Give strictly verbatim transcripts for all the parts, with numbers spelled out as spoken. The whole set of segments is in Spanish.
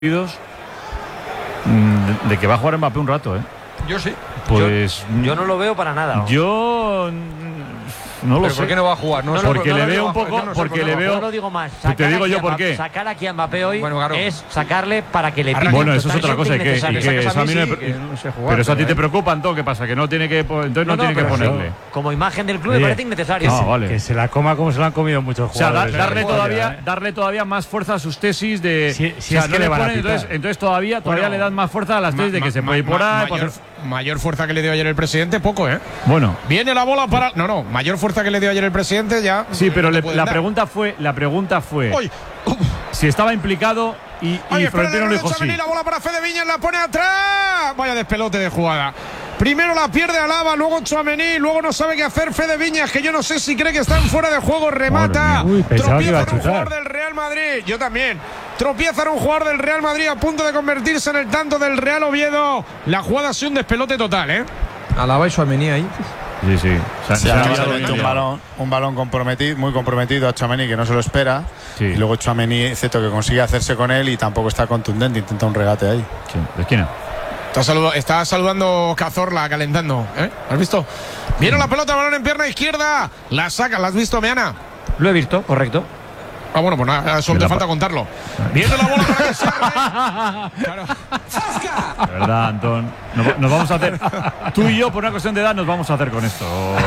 de que va a jugar Mbappé un rato, ¿eh? Yo sí. Pues yo, yo no lo veo para nada. Yo no lo ¿Pero sé. ¿Por qué no va a jugar? No, no, porque no, le no veo digo, un poco, no porque le veo. Yo lo digo más. Sacar te digo yo por qué. Sacar aquí a Mbappé hoy bueno, claro. es sacarle para que le pille. Bueno, eso es otra cosa. Y que, y que eso a mí no me, que no sé jugar, pero eso a ti pero te preocupa, entonces, ¿qué pasa? Que no tiene que, entonces no, no, no tiene que ponerle. Eso, como imagen del club Oye, me parece innecesario. Ah, vale. Que se la coma como se la han comido muchos jugadores. O sea, da, darle, todavía, ¿eh? darle todavía más fuerza a sus tesis de. Si, si o sea, es que no le van a ponen, entonces, entonces todavía, todavía bueno, le dan más fuerza a las tesis de que se puede ir por ahí. Mayor, hacer... mayor fuerza que le dio ayer el presidente, poco, ¿eh? Bueno. Viene la bola para. No, no, mayor fuerza que le dio ayer el presidente ya. Sí, pero le, la dar. pregunta fue, la pregunta fue ¡Uy! si estaba implicado y, y Florentino le dijo sí. La bola para Fede Viñas, la pone atrás. Vaya despelote de jugada. Primero la pierde Alaba, luego Tchouaméni, luego no sabe qué hacer Fede Viñas, que yo no sé si cree que están fuera de juego, remata. Uy, tropieza en un jugador del Real Madrid. Yo también. Tropieza en un jugador del Real Madrid a punto de convertirse en el tanto del Real Oviedo. La jugada ha sido un despelote total, ¿eh? Alaba y Tchouaméni ahí. Sí, sí. O sea, sí, se mete un balón, un balón comprometido, muy comprometido a Tchouaméni, que no se lo espera. Sí. Y luego Tchouaméni, excepto que consigue hacerse con él y tampoco está contundente, intenta un regate ahí. Sí, de esquina. Está, saludo, está saludando Cazorla, calentando. ¿Eh? ¿Has visto? Viene la pelota, balón en pierna izquierda. La saca, ¿la has visto, Meana? Lo he visto, correcto. Ah, bueno, pues nada, solo te falta contarlo. Viene la bola para que se claro. De verdad, Antón. Nos, nos vamos a hacer. Tú y yo, por una cuestión de edad, nos vamos a hacer con esto.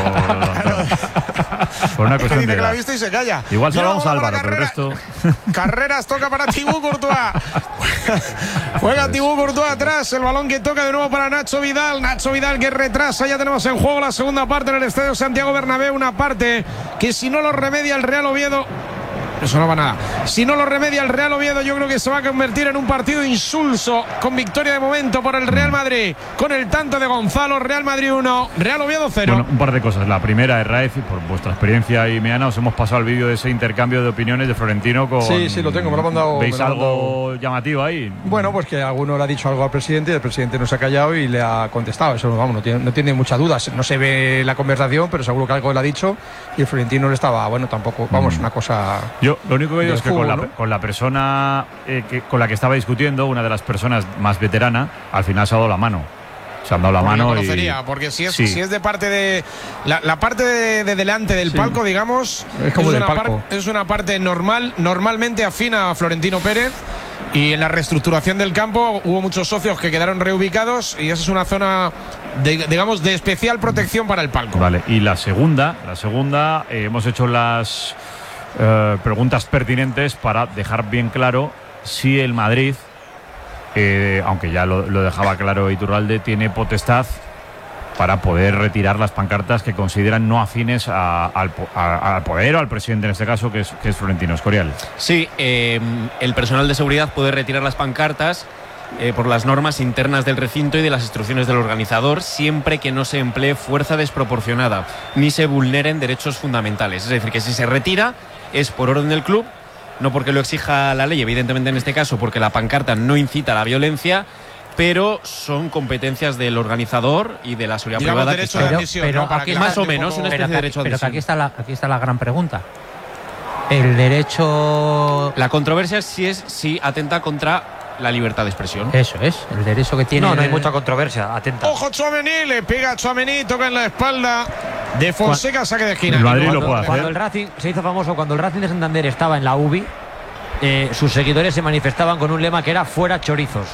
Por una cuestión dice de que la ha edad. visto y se calla. Igual salvamos a Álvaro, pero el resto. Carreras toca para Thibaut Courtois. Juega Thibaut Courtois atrás. El balón que toca de nuevo para Nacho Vidal. Nacho Vidal que retrasa. Ya tenemos en juego la segunda parte en el Estadio Santiago Bernabéu. Una parte que si no lo remedia el Real Oviedo. Eso no va nada. Si no lo remedia el Real Oviedo, yo creo que se va a convertir en un partido insulso, con victoria de momento por el Real Madrid, con el tanto de Gonzalo. Real Madrid uno, Real Oviedo cero. Bueno, un par de cosas. La primera es, Raez, por vuestra experiencia y Meana, os hemos pasado el vídeo de ese intercambio de opiniones de Florentino con. Sí, sí, lo tengo, me lo ha mandado. ¿Veis me lo algo mandado. llamativo ahí? Bueno, pues que alguno le ha dicho algo al presidente y el presidente no se ha callado y le ha contestado. Eso, vamos, no tiene, no tiene mucha duda. No se ve la conversación, pero seguro que algo le ha dicho y el Florentino le estaba, bueno, tampoco, vamos, mm. una cosa. Yo, lo único que digo es que con la, ¿no? con la persona eh, que, con la que estaba discutiendo, una de las personas más veterana, al final se ha dado la mano. Se han dado la porque mano. Lo conocería, y... porque si es, sí. si es de parte de. La, la parte de, de delante del sí. palco, digamos, es, como es, del una palco. Par, es una parte normal, normalmente afina a Florentino Pérez. Y en la reestructuración del campo hubo muchos socios que quedaron reubicados y esa es una zona, de, digamos, de especial protección para el palco. Vale, y la segunda, la segunda, eh, hemos hecho las eh, preguntas pertinentes para dejar bien claro si el Madrid, eh, aunque ya lo, lo dejaba claro Iturralde, tiene potestad para poder retirar las pancartas que consideran no afines a, al, a, al poder o al presidente en este caso, que es, que es Florentino Escorial. Sí, eh, el personal de seguridad puede retirar las pancartas eh, por las normas internas del recinto y de las instrucciones del organizador, siempre que no se emplee fuerza desproporcionada ni se vulneren derechos fundamentales. Es decir, que si se retira es por orden del club, no porque lo exija la ley, evidentemente en este caso porque la pancarta no incita a la violencia, pero son competencias del organizador y de la seguridad digamos, privada. Derecho que de admisión, pero, ¿no? pero aquí más o menos una especie pero, de derecho de pero admisión. Aquí está, la, aquí está la gran pregunta. El derecho. La controversia es si es si atenta contra la libertad de expresión. Eso es, el derecho que tiene. No, no hay el... mucha controversia, atenta. Ojo Tchouaméni, le pega a Tchouaméni, toca en la espalda de Fonseca, saque de esquina. El Madrid cuando, lo puede hacer. Cuando el Racing se hizo famoso, cuando el Racing de Santander estaba en la U B I, eh, sus seguidores se manifestaban con un lema que era fuera chorizos.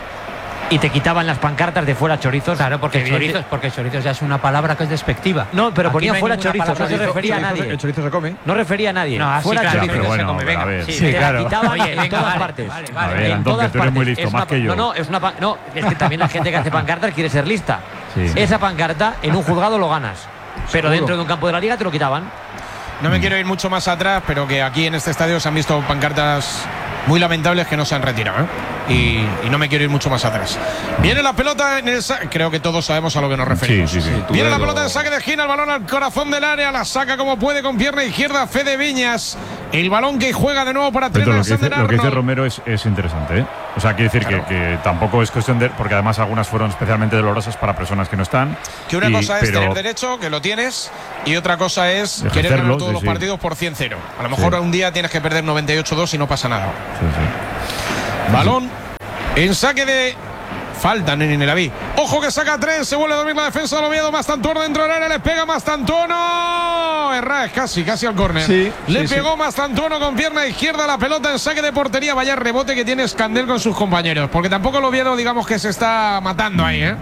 Y te quitaban las pancartas de fuera chorizos. Claro, porque evidente... chorizos, porque chorizos ya es una palabra que es despectiva. No, pero aquí ponía no fuera chorizos, no se refería a nadie. El chorizo se come. No refería a nadie. No, fuera claro, chorizos. pero bueno, se come, venga. a ver. Sí, Sí, sí, te claro. la quitaban Oye, en venga, todas vale, partes. Vale, A vale. ver, En Antón, todas que tú eres muy partes. listo, Es más una, que yo. No, no, es una, no, es que también la gente que hace pancartas quiere ser lista. Sí. Esa pancarta en un juzgado lo ganas. Pero Seguro. dentro de un campo de la liga te lo quitaban. No me quiero ir mucho más atrás, pero que aquí en este estadio se han visto pancartas muy lamentables que no se han retirado, ¿eh? y, y no me quiero ir mucho más atrás. Viene la pelota en el sa- creo que todos sabemos a lo que nos referimos. Sí, sí, sí. Viene la pelota en saque de esquina, el balón al corazón del área, la saca como puede con pierna izquierda Fede Viñas. El balón que juega de nuevo para Pero Trent lo, que dice, Alexander-Arnold. lo que dice Romero es, es interesante, ¿eh? O sea, quiere decir Claro. que, que tampoco es cuestión de. Porque además algunas fueron especialmente dolorosas para personas que no están. Que una y, cosa es pero, tener derecho, que lo tienes, y otra cosa es Ejercerlo, querer ganar todos sí, los sí. partidos por cien cero. A lo mejor Sí. un día tienes que perder noventa y ocho dos y no pasa nada. Sí, sí. Balón En saque de falta, Neni Nelaví. Ojo que saca tres, se vuelve a dormir la defensa del Oviedo. Mastantuono dentro del área, le pega Mastantuono. Erra, casi, casi al córner. Sí, le sí, pegó sí. Mastantuono con pierna izquierda la pelota en saque de portería. Vaya rebote que tiene Escandel con sus compañeros. Porque tampoco el Oviedo, digamos que se está matando ahí, ¿eh?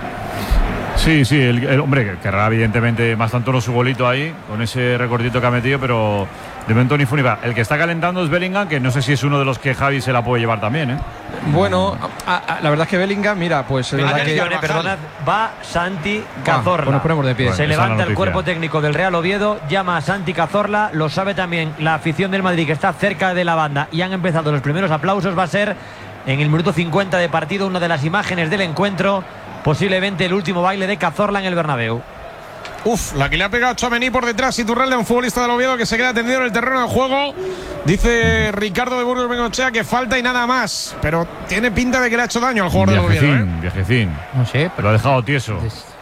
Sí, sí, el, el hombre querrá evidentemente Mastantuono su golito ahí, con ese recortito que ha metido, pero de momento ni fu ni fa. El que está calentando es Bellingham, que no sé si es uno de los que Javi se la puede llevar también, ¿eh? Bueno, a, a, la verdad es que Bellingham, mira, pues es verdad que… Atención, eh, perdonad, va Santi Cazorla. pues nos ponemos de pie. Se Bueno, esa levanta es la el noticia. cuerpo técnico del Real Oviedo, llama a Santi Cazorla, lo sabe también la afición del Madrid que está cerca de la banda y han empezado los primeros aplausos. Va a ser en el minuto cincuenta de partido una de las imágenes del encuentro, posiblemente el último baile de Cazorla en el Bernabéu. Uf, la que le ha pegado Tchouaméni por detrás, Iturralde, un futbolista del Oviedo que se queda tendido en el terreno de juego. Dice Ricardo de Burgos Bengochea que falta y nada más, pero tiene pinta de que le ha hecho daño al jugador del Oviedo, ¿eh? Viajecín, viajecín. No sé, Lo pero ha dejado tieso.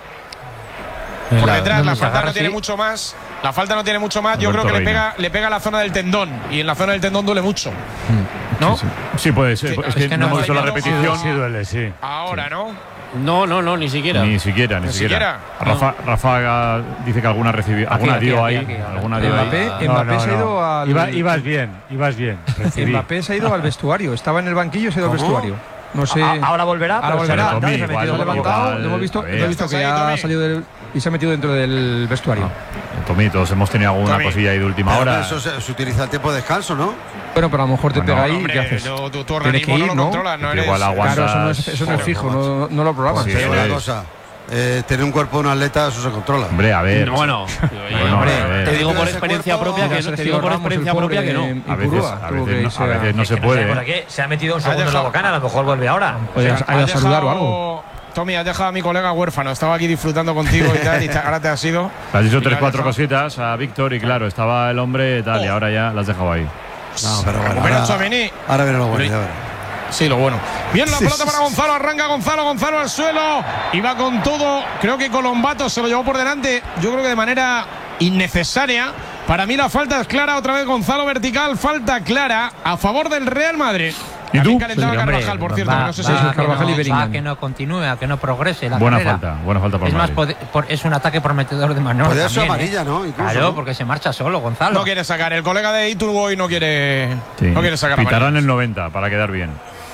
Por La- detrás, donde la se falta agarra no tiene así. mucho más. La falta no tiene mucho más. Yo Alberto creo que le Reina. pega, le pega a la zona del tendón. Y en la zona del tendón duele mucho. ¿no? Sí, sí. Sí, puede ser. Sí, es, es que, que no no hemos visto la hay- repetición. Sí duele, sí. Ahora, ¿no? No, no, no, ni siquiera. Ni siquiera, ni, Ni siquiera. siquiera. Rafa, Rafa dice que alguna recibió, alguna aquí, dio aquí, ahí. aquí, ahora. alguna dio ahí. Mbappé, No, Mbappé no, se ha no. ido al… Iba- ibas bien, ibas bien. Recibí. Mbappé se ha ido al vestuario. Estaba en el banquillo y se ha ido al ¿Cómo? vestuario. No sé… A- Ahora volverá, Ahora pero se ha volverá. levantado y se ha Tommy, metido Se ha igual, en el levantado, igual, lo hemos visto, a lo ver. he visto que ¿Estás ahí, ya Tommy? ha salido del, y se ha metido dentro del vestuario. Tommy, todos hemos tenido alguna Tommy. cosilla ahí de última Pero hora. eso se, se utiliza el tiempo de descanso, ¿no? Bueno, pero a lo mejor te Bueno, pega ahí y Hombre, ¿qué haces? no, tu, tu Tienes organismo que no ir, lo ¿no? controlas, no Porque eres. igual aguantas. Claro, eso no es, eso no es Joder, fijo, macho. no, no lo programas. Sí, Te digo es. una cosa. Eh, tener un cuerpo de un atleta, eso se controla. Hombre, a ver. No, bueno, Bueno, hombre, a ver. te digo por Ese experiencia cuerpo- propia que Mira, no, te Sergio digo por Ramos, el experiencia pobre, propia que no. en A veces, Ipurúa, a tuvo veces que no, irse a veces no Es se que no sé puede. por ¿eh? qué se ha metido un Ha segundo en la dejado- bocana, a lo mejor vuelve ahora. Oye, Has a, a saludar o dejado- algo. Tommy, has dejado a mi colega huérfano. Estaba aquí disfrutando contigo y tal, y te- ahora te has ido. Le has dicho Y tres, lo has cuatro dejado. cositas a Víctor y claro, estaba el hombre tal y Oh. ahora ya la has dejado ahí. No, pero bueno. Recupera Ahora, Tchouaméni. ahora viene lo bueno, ya verás. Sí, lo bueno. Bien la pelota para Gonzalo, arranca Gonzalo, Gonzalo al suelo y va con todo. Creo que Colombato se lo llevó por delante, yo creo que de manera innecesaria. Para mí la falta es clara, otra vez Gonzalo vertical, falta clara a favor del Real Madrid. ¿Y También tú? calentaba Sí, hombre, Carvajal, por cierto, Va, que no sé si va es a que Carvajal y no- Bellingham. va a que no continúe, a que no progrese la Buena carrera. falta, buena falta por Es, más, Madrid. pode- por- es un ataque prometedor de Manolo. Podría ser también, amarilla, ¿eh? ¿no? Incluso, Claro, ¿no? porque se marcha solo, Gonzalo. no quiere sacar. El colega de Iturboy no quiere, Sí. no quiere sacar a Pitarán Marín. el noventa para quedar bien.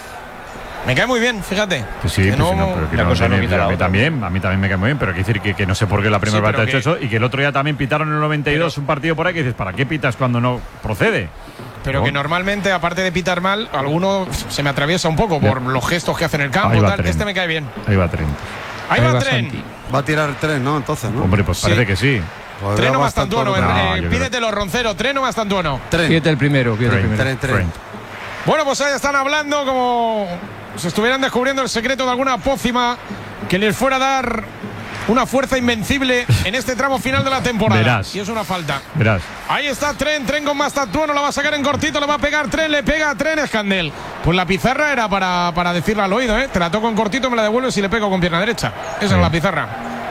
Me cae muy bien, fíjate. Que sí, Que que no- sí, no, pero que la no cosa no tiene- quita la a mí otra. también, a mí también me cae muy bien, pero hay que decir que, que no sé por qué la primera Sí, parte ha pero hecho que- eso y que el otro día también pitaron en el noventa y dos un partido por ahí que dices, ¿para qué pitas cuando no procede? Pero ¿No? que normalmente, aparte de pitar mal, alguno se me atraviesa un poco por los gestos que hace en el Ahí campo. va Tal. tren. Este me cae bien. Ahí va Trent. Ahí, Ahí va va tren. Santi. Va a tirar el tren, ¿no? Entonces, ¿no? Hombre, pues Sí. parece que sí. Pues Treno vamos Mastantuono, tanto- No, eh, yo creo- pídetelo, Roncero. Treno Mastantuono. Tren. Pídete el primero, pídete el Trent, primero. Tren, tren. Trent. Bueno, pues ahí están hablando como si estuvieran descubriendo el secreto de alguna pócima que les fuera a dar una fuerza invencible en este tramo final de la temporada. Verás. Y es una falta. Verás. Ahí está Tren, Tren con Mastantuono, la va a sacar en cortito, le va a pegar Tren, le pega a Tren, Escandel. Pues la pizarra era para, para decirle al oído, ¿eh? Te la toco en cortito, me la devuelves y le pego con pierna derecha. Esa Sí. es la pizarra.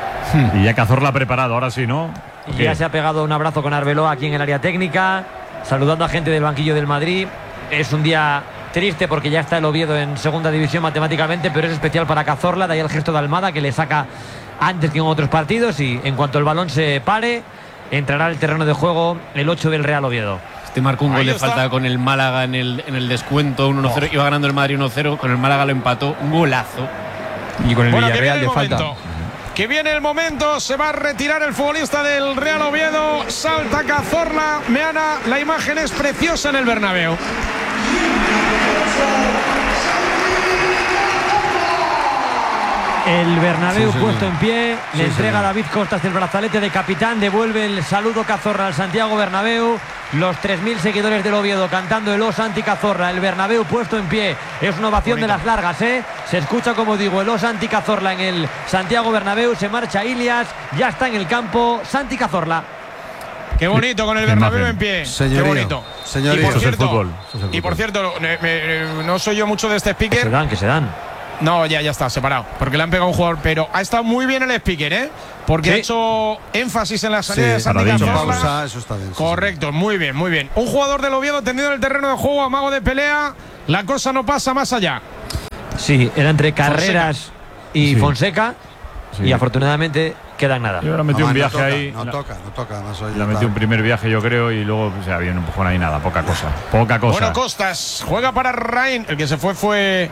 Y ya Cazorla ha preparado, ahora sí, ¿no? Y ¿Qué? ya se ha pegado un abrazo con Arbeloa aquí en el área técnica, saludando a gente del banquillo del Madrid. Es un día triste porque ya está el Oviedo en segunda división matemáticamente, pero es especial para Cazorla, de ahí el gesto de Almada que le saca antes que en otros partidos y en cuanto el balón se pare, entrará al terreno de juego el ocho del Real Oviedo. Este marcó un Ahí gol de está. falta con el Málaga en el, en el descuento, un uno cero. Iba ganando el Madrid uno cero, con el Málaga lo empató. Un golazo. Y con el Bueno, que viene Villarreal el de falta. momento. Que viene el momento, se va a retirar el futbolista del Real Oviedo, salta Cazorla, Meana, la imagen es preciosa en el Bernabéu. El Bernabéu Sí, sí, puesto sí. en pie, le Sí, entrega sí. a David Costas el brazalete de capitán, devuelve el saludo Cazorla al Santiago Bernabéu, los tres mil seguidores del Oviedo cantando el O Santi Cazorla, el Bernabéu puesto en pie, es una ovación Bonito. de las largas, ¿eh? Se escucha como digo el O Santi Cazorla en el Santiago Bernabéu, se marcha Ilias, ya está en el campo Santi Cazorla. Qué bonito con el Qué Bernabéu imagen. en pie. Señorío, Qué bonito. señorío. Y por Eso es el cierto, fútbol, eso es el y por fútbol. cierto, me- me- no soy yo mucho de este Que se speaker. dan, que se dan. No, ya, ya está, separado. Porque le han pegado a un jugador, pero ha estado muy bien el speaker, ¿eh? Porque Sí. ha hecho énfasis en la salida Sí, de Santi Paradillo. Cazorla. pausa, eso está bien. sí, Correcto, muy bien, muy bien. Un jugador del Oviedo tendido en el terreno de juego, amago de pelea. La cosa no pasa más allá. Sí, era entre Carreras y Sí. Fonseca, Sí. y afortunadamente quedan nada. Yo ahora metí un Además, viaje no toca, ahí. No la- toca, no toca. Además, hoy La metí está- un primer viaje, yo creo, y luego o sea, había un empujón ahí, nada, poca cosa. Poca cosa. Bueno, Costas juega para Rain. El que se fue fue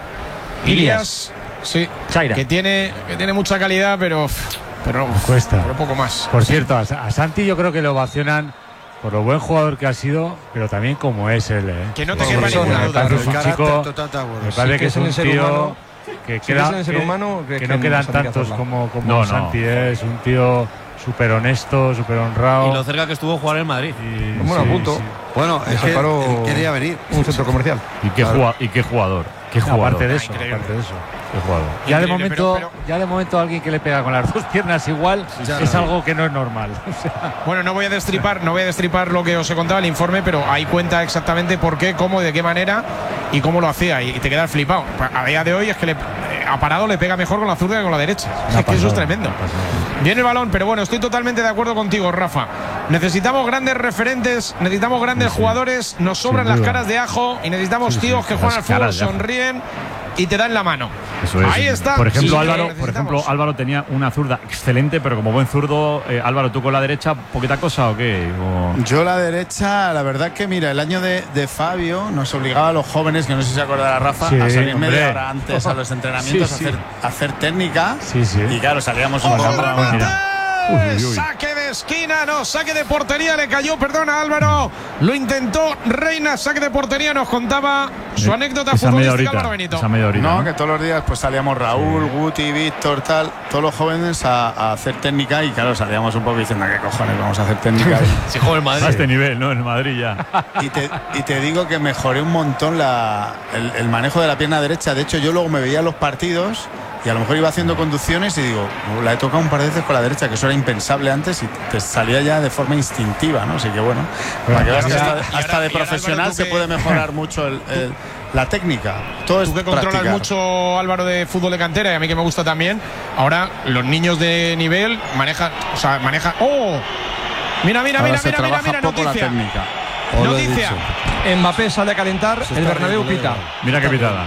Ilias. Sí, Chaira. que tiene, que tiene mucha calidad, pero, pero, Cuesta. pero poco más. Por cierto, a, a Santi yo creo que lo ovacionan por lo buen jugador que ha sido, pero también como es él. ¿eh? Que no te Sí, quepa sí, ninguna me duda. parece El un carácter chico, total de acuerdo. me Sí, parece que que es es en un el ser tío humano, que, Si queda- ves en el ser que- humano, crees que no que quedan Santi tantos Cazorla. como, como No, no. Santi, ¿eh? Es un tío súper honesto, súper honrado. Y lo cerca que estuvo jugar en Madrid. y- Bueno, a sí, punto. sí. Bueno, es que separó él quería venir. un centro comercial. ¿Y qué, Claro. jugua- y qué jugador. Qué jugador. Aparte de eso, increíble. aparte de eso. Qué jugador. Ya de Increíble, momento, pero- pero- ya de momento alguien que le pega con las dos piernas igual Ya es no. algo que no es normal. O sea, Bueno, no voy a destripar, no voy a destripar lo que os he contado el informe, pero ahí cuenta exactamente por qué, cómo, de qué manera y cómo lo hacía. Y, y te quedas flipado. A día de hoy es que le, a parado le pega mejor con la zurda que con la derecha. Una Es que eso es pasada, tremendo. una pasada. Viene el balón, pero bueno, estoy totalmente de acuerdo contigo, Rafa. Necesitamos grandes referentes, necesitamos grandes Sí, sí. jugadores, nos sobran Sin las duda. caras de ajo y necesitamos Sí, sí, tíos que las juegan al fútbol, caras de ajo. sonríen y te dan la mano. Eso es. Ahí está. Por ejemplo, Sí, Álvaro, por necesitamos. ejemplo, Álvaro tenía una zurda excelente, pero como buen zurdo, eh, Álvaro, ¿tú con la derecha poquita cosa o qué? O- Yo la derecha, la verdad que mira, el año de, de Fabio nos obligaba a los jóvenes, que no sé si se acordará Rafa, Sí, a salir hombre. media hora antes a los entrenamientos Sí, sí. A, hacer, a hacer técnica. Sí, sí. Y claro, salíamos un ¡Ojo, poco. el remate! Uy, uy, uy. Saque de esquina, no, saque de portería, le cayó, perdona Álvaro, lo intentó Reina, saque de portería, nos contaba su anécdota esa media futbolística, horita, Álvaro Benito. esa media horita, No, ¿no? que todos los días pues salíamos Raúl, Guti, Víctor, tal, todos los jóvenes a, a hacer técnica y claro, salíamos un poco diciendo, ¿qué cojones vamos a hacer técnica? Si juega en Madrid. A este nivel, ¿no? En Madrid ya. y, te, y te digo que mejoré un montón la, el, el manejo de la pierna derecha. De hecho, yo luego me veía los partidos y a lo mejor iba haciendo conducciones y digo, "Oh, la he tocado un par de veces con la derecha, que eso era impensable antes y te salía ya de forma instintiva, ¿no? Así que bueno, para que veas que y ahora- hasta, y hasta ahora- de y ahora, profesional Álvaro, tú se que- puede mejorar mucho el- el- la técnica. Todo es Tú que controlas practicar. mucho, Álvaro, de fútbol de cantera y a mí que me gusta también, ahora los niños de nivel manejan, o sea, manejan... ¡Oh! Mira, mira, Ahora mira, se mira, mira, trabaja mira, poco la noticia. técnica. Os lo he Noticia. dicho. Mbappé sale a calentar, Se el está Bernabéu riendo, pita. le da. Mira qué pitada.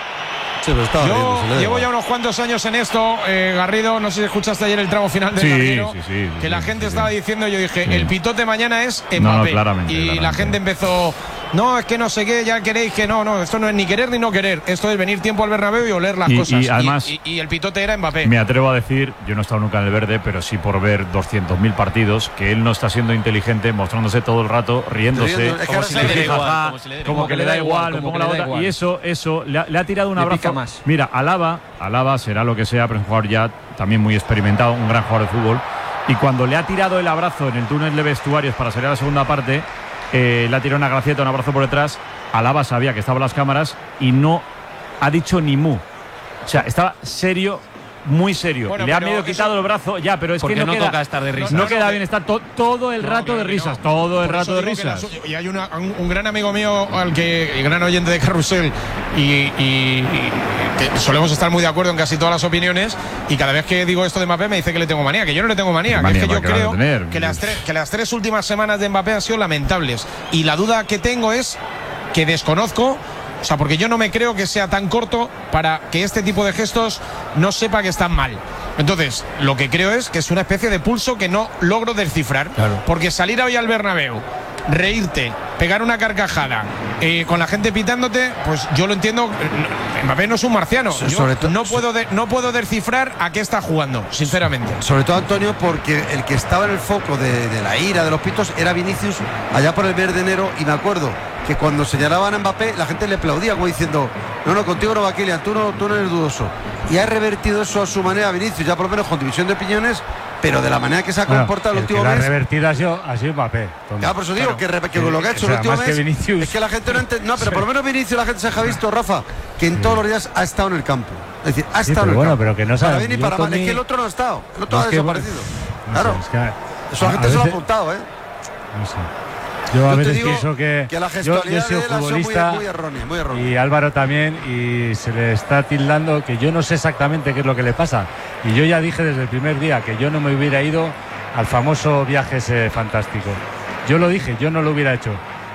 Sí, pero estaba riendo, Yo se le da llevo igual. ya unos cuantos años en esto, eh, Garrido. No sé si escuchaste ayer el tramo final del Sí, Garrido, sí, sí, sí, que la sí, gente sí, estaba sí. diciendo. Yo dije, Sí. el pitote mañana es Mbappé. No, no, claramente, y la claramente. gente empezó, no, es que no sé qué, ya queréis que no, no, esto no es ni querer ni no querer. Esto es venir tiempo al Bernabéu y oler las Y- cosas. y además- y, y el pitote era Mbappé. Me atrevo a decir, yo no he estado nunca en el verde, pero sí por ver doscientos mil partidos, que él no está siendo inteligente, mostrándose todo el rato, riéndose. Riendo, es que Como ahora si se le le diera diga, igual, jaja, como si le diera como igual. que le da igual, me como pongo que la le da otra. igual. Y eso, eso, le ha, le ha tirado un Le abrazo. pica más. Mira, Alaba, Alaba será lo que sea, pero es un jugador ya también muy experimentado, un gran jugador de fútbol. Y cuando le ha tirado el abrazo en el túnel de vestuarios para salir a la segunda parte, eh, le ha tirado una gracieta, un abrazo por detrás. Alaba sabía que estaban las cámaras y no ha dicho ni mu. O sea, estaba serio, muy serio. Bueno, le ha pero medio eso- quitado el brazo, ya, pero es Porque que no, no queda, toca estar de risas. No, No, queda no, bien, está to- todo el No, rato no, de no, risas, no. todo el Por rato eso de digo que la risas. su- y hay una- un, un gran amigo mío, al que, el gran oyente de Carrusel, y, y- y que solemos estar muy de acuerdo en casi todas las opiniones, y cada vez que digo esto de Mbappé me dice que le tengo manía, que yo no le tengo manía, Manía, que es que yo ¿para qué creo vas a tener? que las, tres, que las tres últimas semanas de Mbappé han sido lamentables. Y la duda que tengo es que desconozco. O sea, porque yo no me creo que sea tan corto para que este tipo de gestos no sepa que están mal. Entonces, lo que creo es que es una especie de pulso que no logro descifrar. Porque salir hoy al Bernabéu, reírte, pegar una carcajada, eh, con la gente pitándote, pues yo lo entiendo. eh, Mbappé no es un marciano. So- Yo sobre to- no puedo de- no puedo descifrar a qué está jugando, sinceramente. Sobre todo, Antonio, porque el que estaba en el foco de, de la ira, de los pitos, era Vinicius allá por el mes de enero. Y me acuerdo que cuando señalaban a Mbappé, la gente le aplaudía, como diciendo, no, no, contigo no va Kylian, tú no, tú no eres dudoso. Y ha revertido eso a su manera Vinicius, ya por lo menos con división de opiniones, pero de la manera que se ha Bueno, comportado el el que último la ha mes. revertido ha sido, ha sido Mbappé. tonto. Claro, por eso digo que, re- que lo que ha hecho O sea, el último más que mes Vinicius. es que la gente no entiende. No, pero por lo menos Vinicius la gente se ha visto, Rafa, que en todos los días ha estado en el campo. Es decir, ha Sí, estado pero en el bueno, campo. pero que no Para sabe. bien y Yo para mal. con Es mi- que el otro no ha estado. El otro Es ha que, bueno, desaparecido. no Claro. sé, es que a- Eso la a gente se lo ha veces- apuntado, ¿eh? no sé. Yo a Yo te veces digo pienso que, que la yo, yo he gestualidad sido de él ha sido muy- futbolista muy errónea, muy errónea. y Álvaro también, y se le está tildando que yo no sé exactamente qué es lo que le pasa. Y yo ya dije desde el primer día que yo no me hubiera ido al famoso viaje ese fantástico. Yo lo dije, yo no lo hubiera hecho.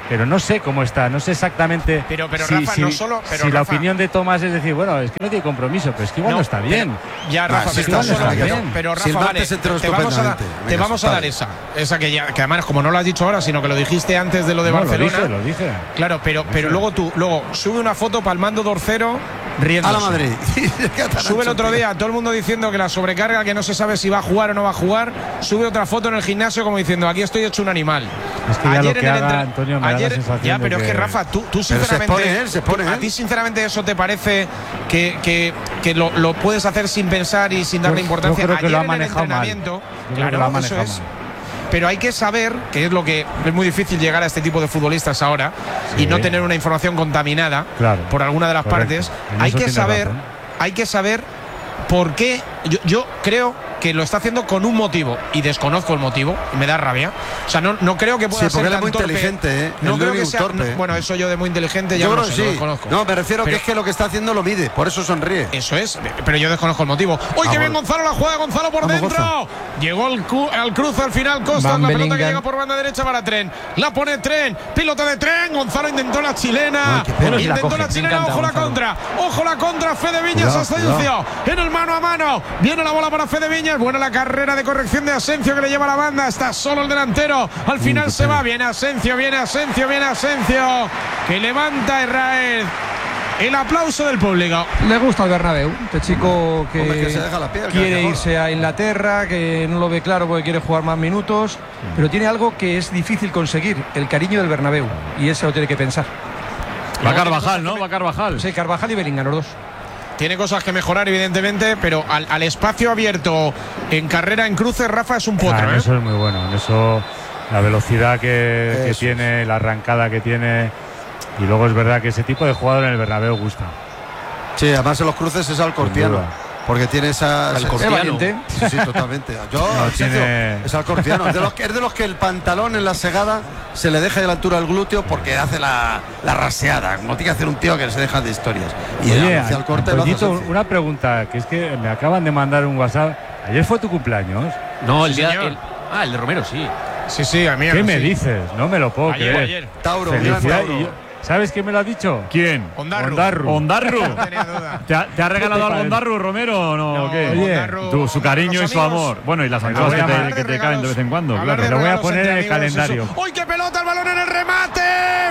pero no sé cómo está, no sé exactamente. Pero, pero si, Rafa, si, no solo. Pero si la Rafa, opinión de Tomás es decir, bueno, es que no tiene compromiso, pero es que igual no, no está bien. Pero, ya, Rafa, Ah, sí, pero, está, solo, está pero, bien. pero Rafa, Si el vale, martes entró te vamos a, dar, estupendamente. te Venga, vamos a dar vale. esa. Esa que, ya, que además, como no lo has dicho ahora, sino que lo dijiste antes de lo de No, Barcelona. Lo dije, lo dije. Claro, pero, pero luego tú, luego sube una foto palmando Dorcero riéndose. A la Madrid. Sube el otro día todo el mundo diciendo que la sobrecarga, que no se sabe si va a jugar o no va a jugar. Sube otra foto en el gimnasio como diciendo, aquí estoy hecho un animal. Es que ya ayer lo que en el haga entre- Antonio me da la ayer, sensación ya, de pero que- es que Rafa, tú, tú Pero se sinceramente, expone él, se expone tú- a él. ti sinceramente eso te parece que, que, que lo, lo puedes hacer sin pensar y sin darle Yo- yo importancia. creo que ayer lo ha en el manejado mal. entrenamiento, Yo creo que claro, lo ha eso manejado es. mal. Pero hay que saber, que es lo que es muy difícil llegar a este tipo de futbolistas ahora, Sí. y no tener una información contaminada Claro, por alguna de las correcto. partes. En Hay eso que tienes saber, razón. hay que saber por qué. Yo, yo creo que lo está haciendo con un motivo y desconozco el motivo y me da rabia. O sea, no, no creo que pueda Sí, ser porque él es tan muy torpe. inteligente, ¿eh? No Él creo es que muy sea. torpe. no- bueno, eso yo de muy inteligente ya Yo no creo sé, que lo sí. desconozco. No, me refiero Pero- que es que lo que está haciendo lo mide, por eso sonríe. Eso es, pero yo desconozco el motivo. ¡Uy, Ah, qué bien bueno. Gonzalo la juega! Gonzalo por Vamos, dentro. Llegó el cu- al cruce al final Costa. Van La pelota que Bellingham. llega por banda derecha para Tren. La pone Tren. Pilota de Tren. Gonzalo intentó la chilena. Ay, qué pena. Bueno, si la intentó coge, la me chilena. encanta, Ojo la Gonzalo. contra. Ojo la contra. Fede Viñas. Cuidado, Asensio. En el mano a mano. Viene la bola para Fede Viñas. Buena la carrera de corrección de Asensio que le lleva la banda. Está solo el delantero. Al final qué se pena. va. Viene Asensio. Viene Asensio. Viene Asensio. Que levanta a Israel. El aplauso del público. Le gusta el Bernabéu, este chico que, Hombre, que se deja la piel, que quiere mejor. irse a Inglaterra, que no lo ve claro porque quiere jugar más minutos, pero tiene algo que es difícil conseguir, el cariño del Bernabéu, y eso lo tiene que pensar. Va Carvajal, ¿no? Va Carvajal. Sí, Carvajal y Bellingham, los dos. Tiene cosas que mejorar, evidentemente, pero al, al espacio abierto en carrera en cruces, Rafa es un potro. Ah, en ¿eh? eso es muy bueno. En eso, la velocidad que, que Eso tiene, la arrancada que tiene. Y luego es verdad que ese tipo de jugador en el Bernabéu gusta. Sí, además en los cruces es alcortiano. duda. Porque tiene esa. Alcortiano. esa- Es valiente. Sí, sí, totalmente. Yo, No, Sergio, tiene- es alcortiano. Es de, los que, es de los que el pantalón en la segada se le deja de la altura del glúteo porque hace la, la raseada. Como tiene que hacer un tío que se deja de historias. Y Oye, hacia el corte lo hace Antoñito, Asensio. una pregunta, que es que me acaban de mandar un WhatsApp. Ayer fue tu cumpleaños. No, el Sí, día. señor. el- ah, el de Romero, sí. Sí, sí, a mí ¿Qué sí. me dices? No me lo puedo Ayer, creer. ayer. Tauro, un gran Felicidad. Tauro. Y yo- ¿Sabes quién me lo ha dicho? ¿Quién? Ondarru. Ondarru. Ondarru. No tenía duda. ¿Te ha, te ha regalado ¿Qué te algo parece? Ondarru, Romero, o no? No, ¿O qué? Oye, Ondarru, Tú, su cariño los y su amigos. amor. Bueno, y las Bueno, anécdotas voy a que te, hablar que te caen de vez en cuando, Hablar claro. de Lo voy a regalos poner entre en el amigos, calendario. eso. ¡Uy, qué pelota! El balón en el remate.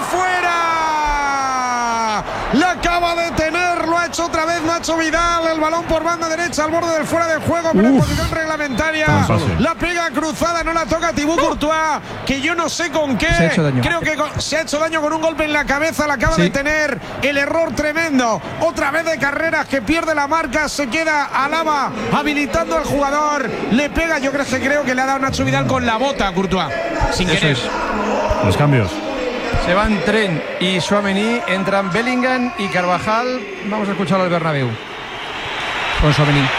¡Fuera! La acaba de tener, lo ha hecho otra vez Nacho Vidal. El balón por banda derecha al borde del fuera de juego, pero en posición reglamentaria. Tan fácil. La pega cruzada, no la toca Thibaut Courtois, que yo no sé con qué. Se ha hecho daño. Creo que con- se ha hecho daño con un golpe en la cabeza. La acaba Sí. de tener el error tremendo. Otra vez de carreras que pierde la marca. Se queda Alaba habilitando al jugador. Le pega, yo creo que creo que le ha dado Nacho Vidal con la bota a Courtois. Sin Eso querer. es. Los cambios. Se van Tren y Tchouaméni, entran Bellingham y Carvajal. Vamos a escucharlo al Bernabéu. Con Tchouaméni.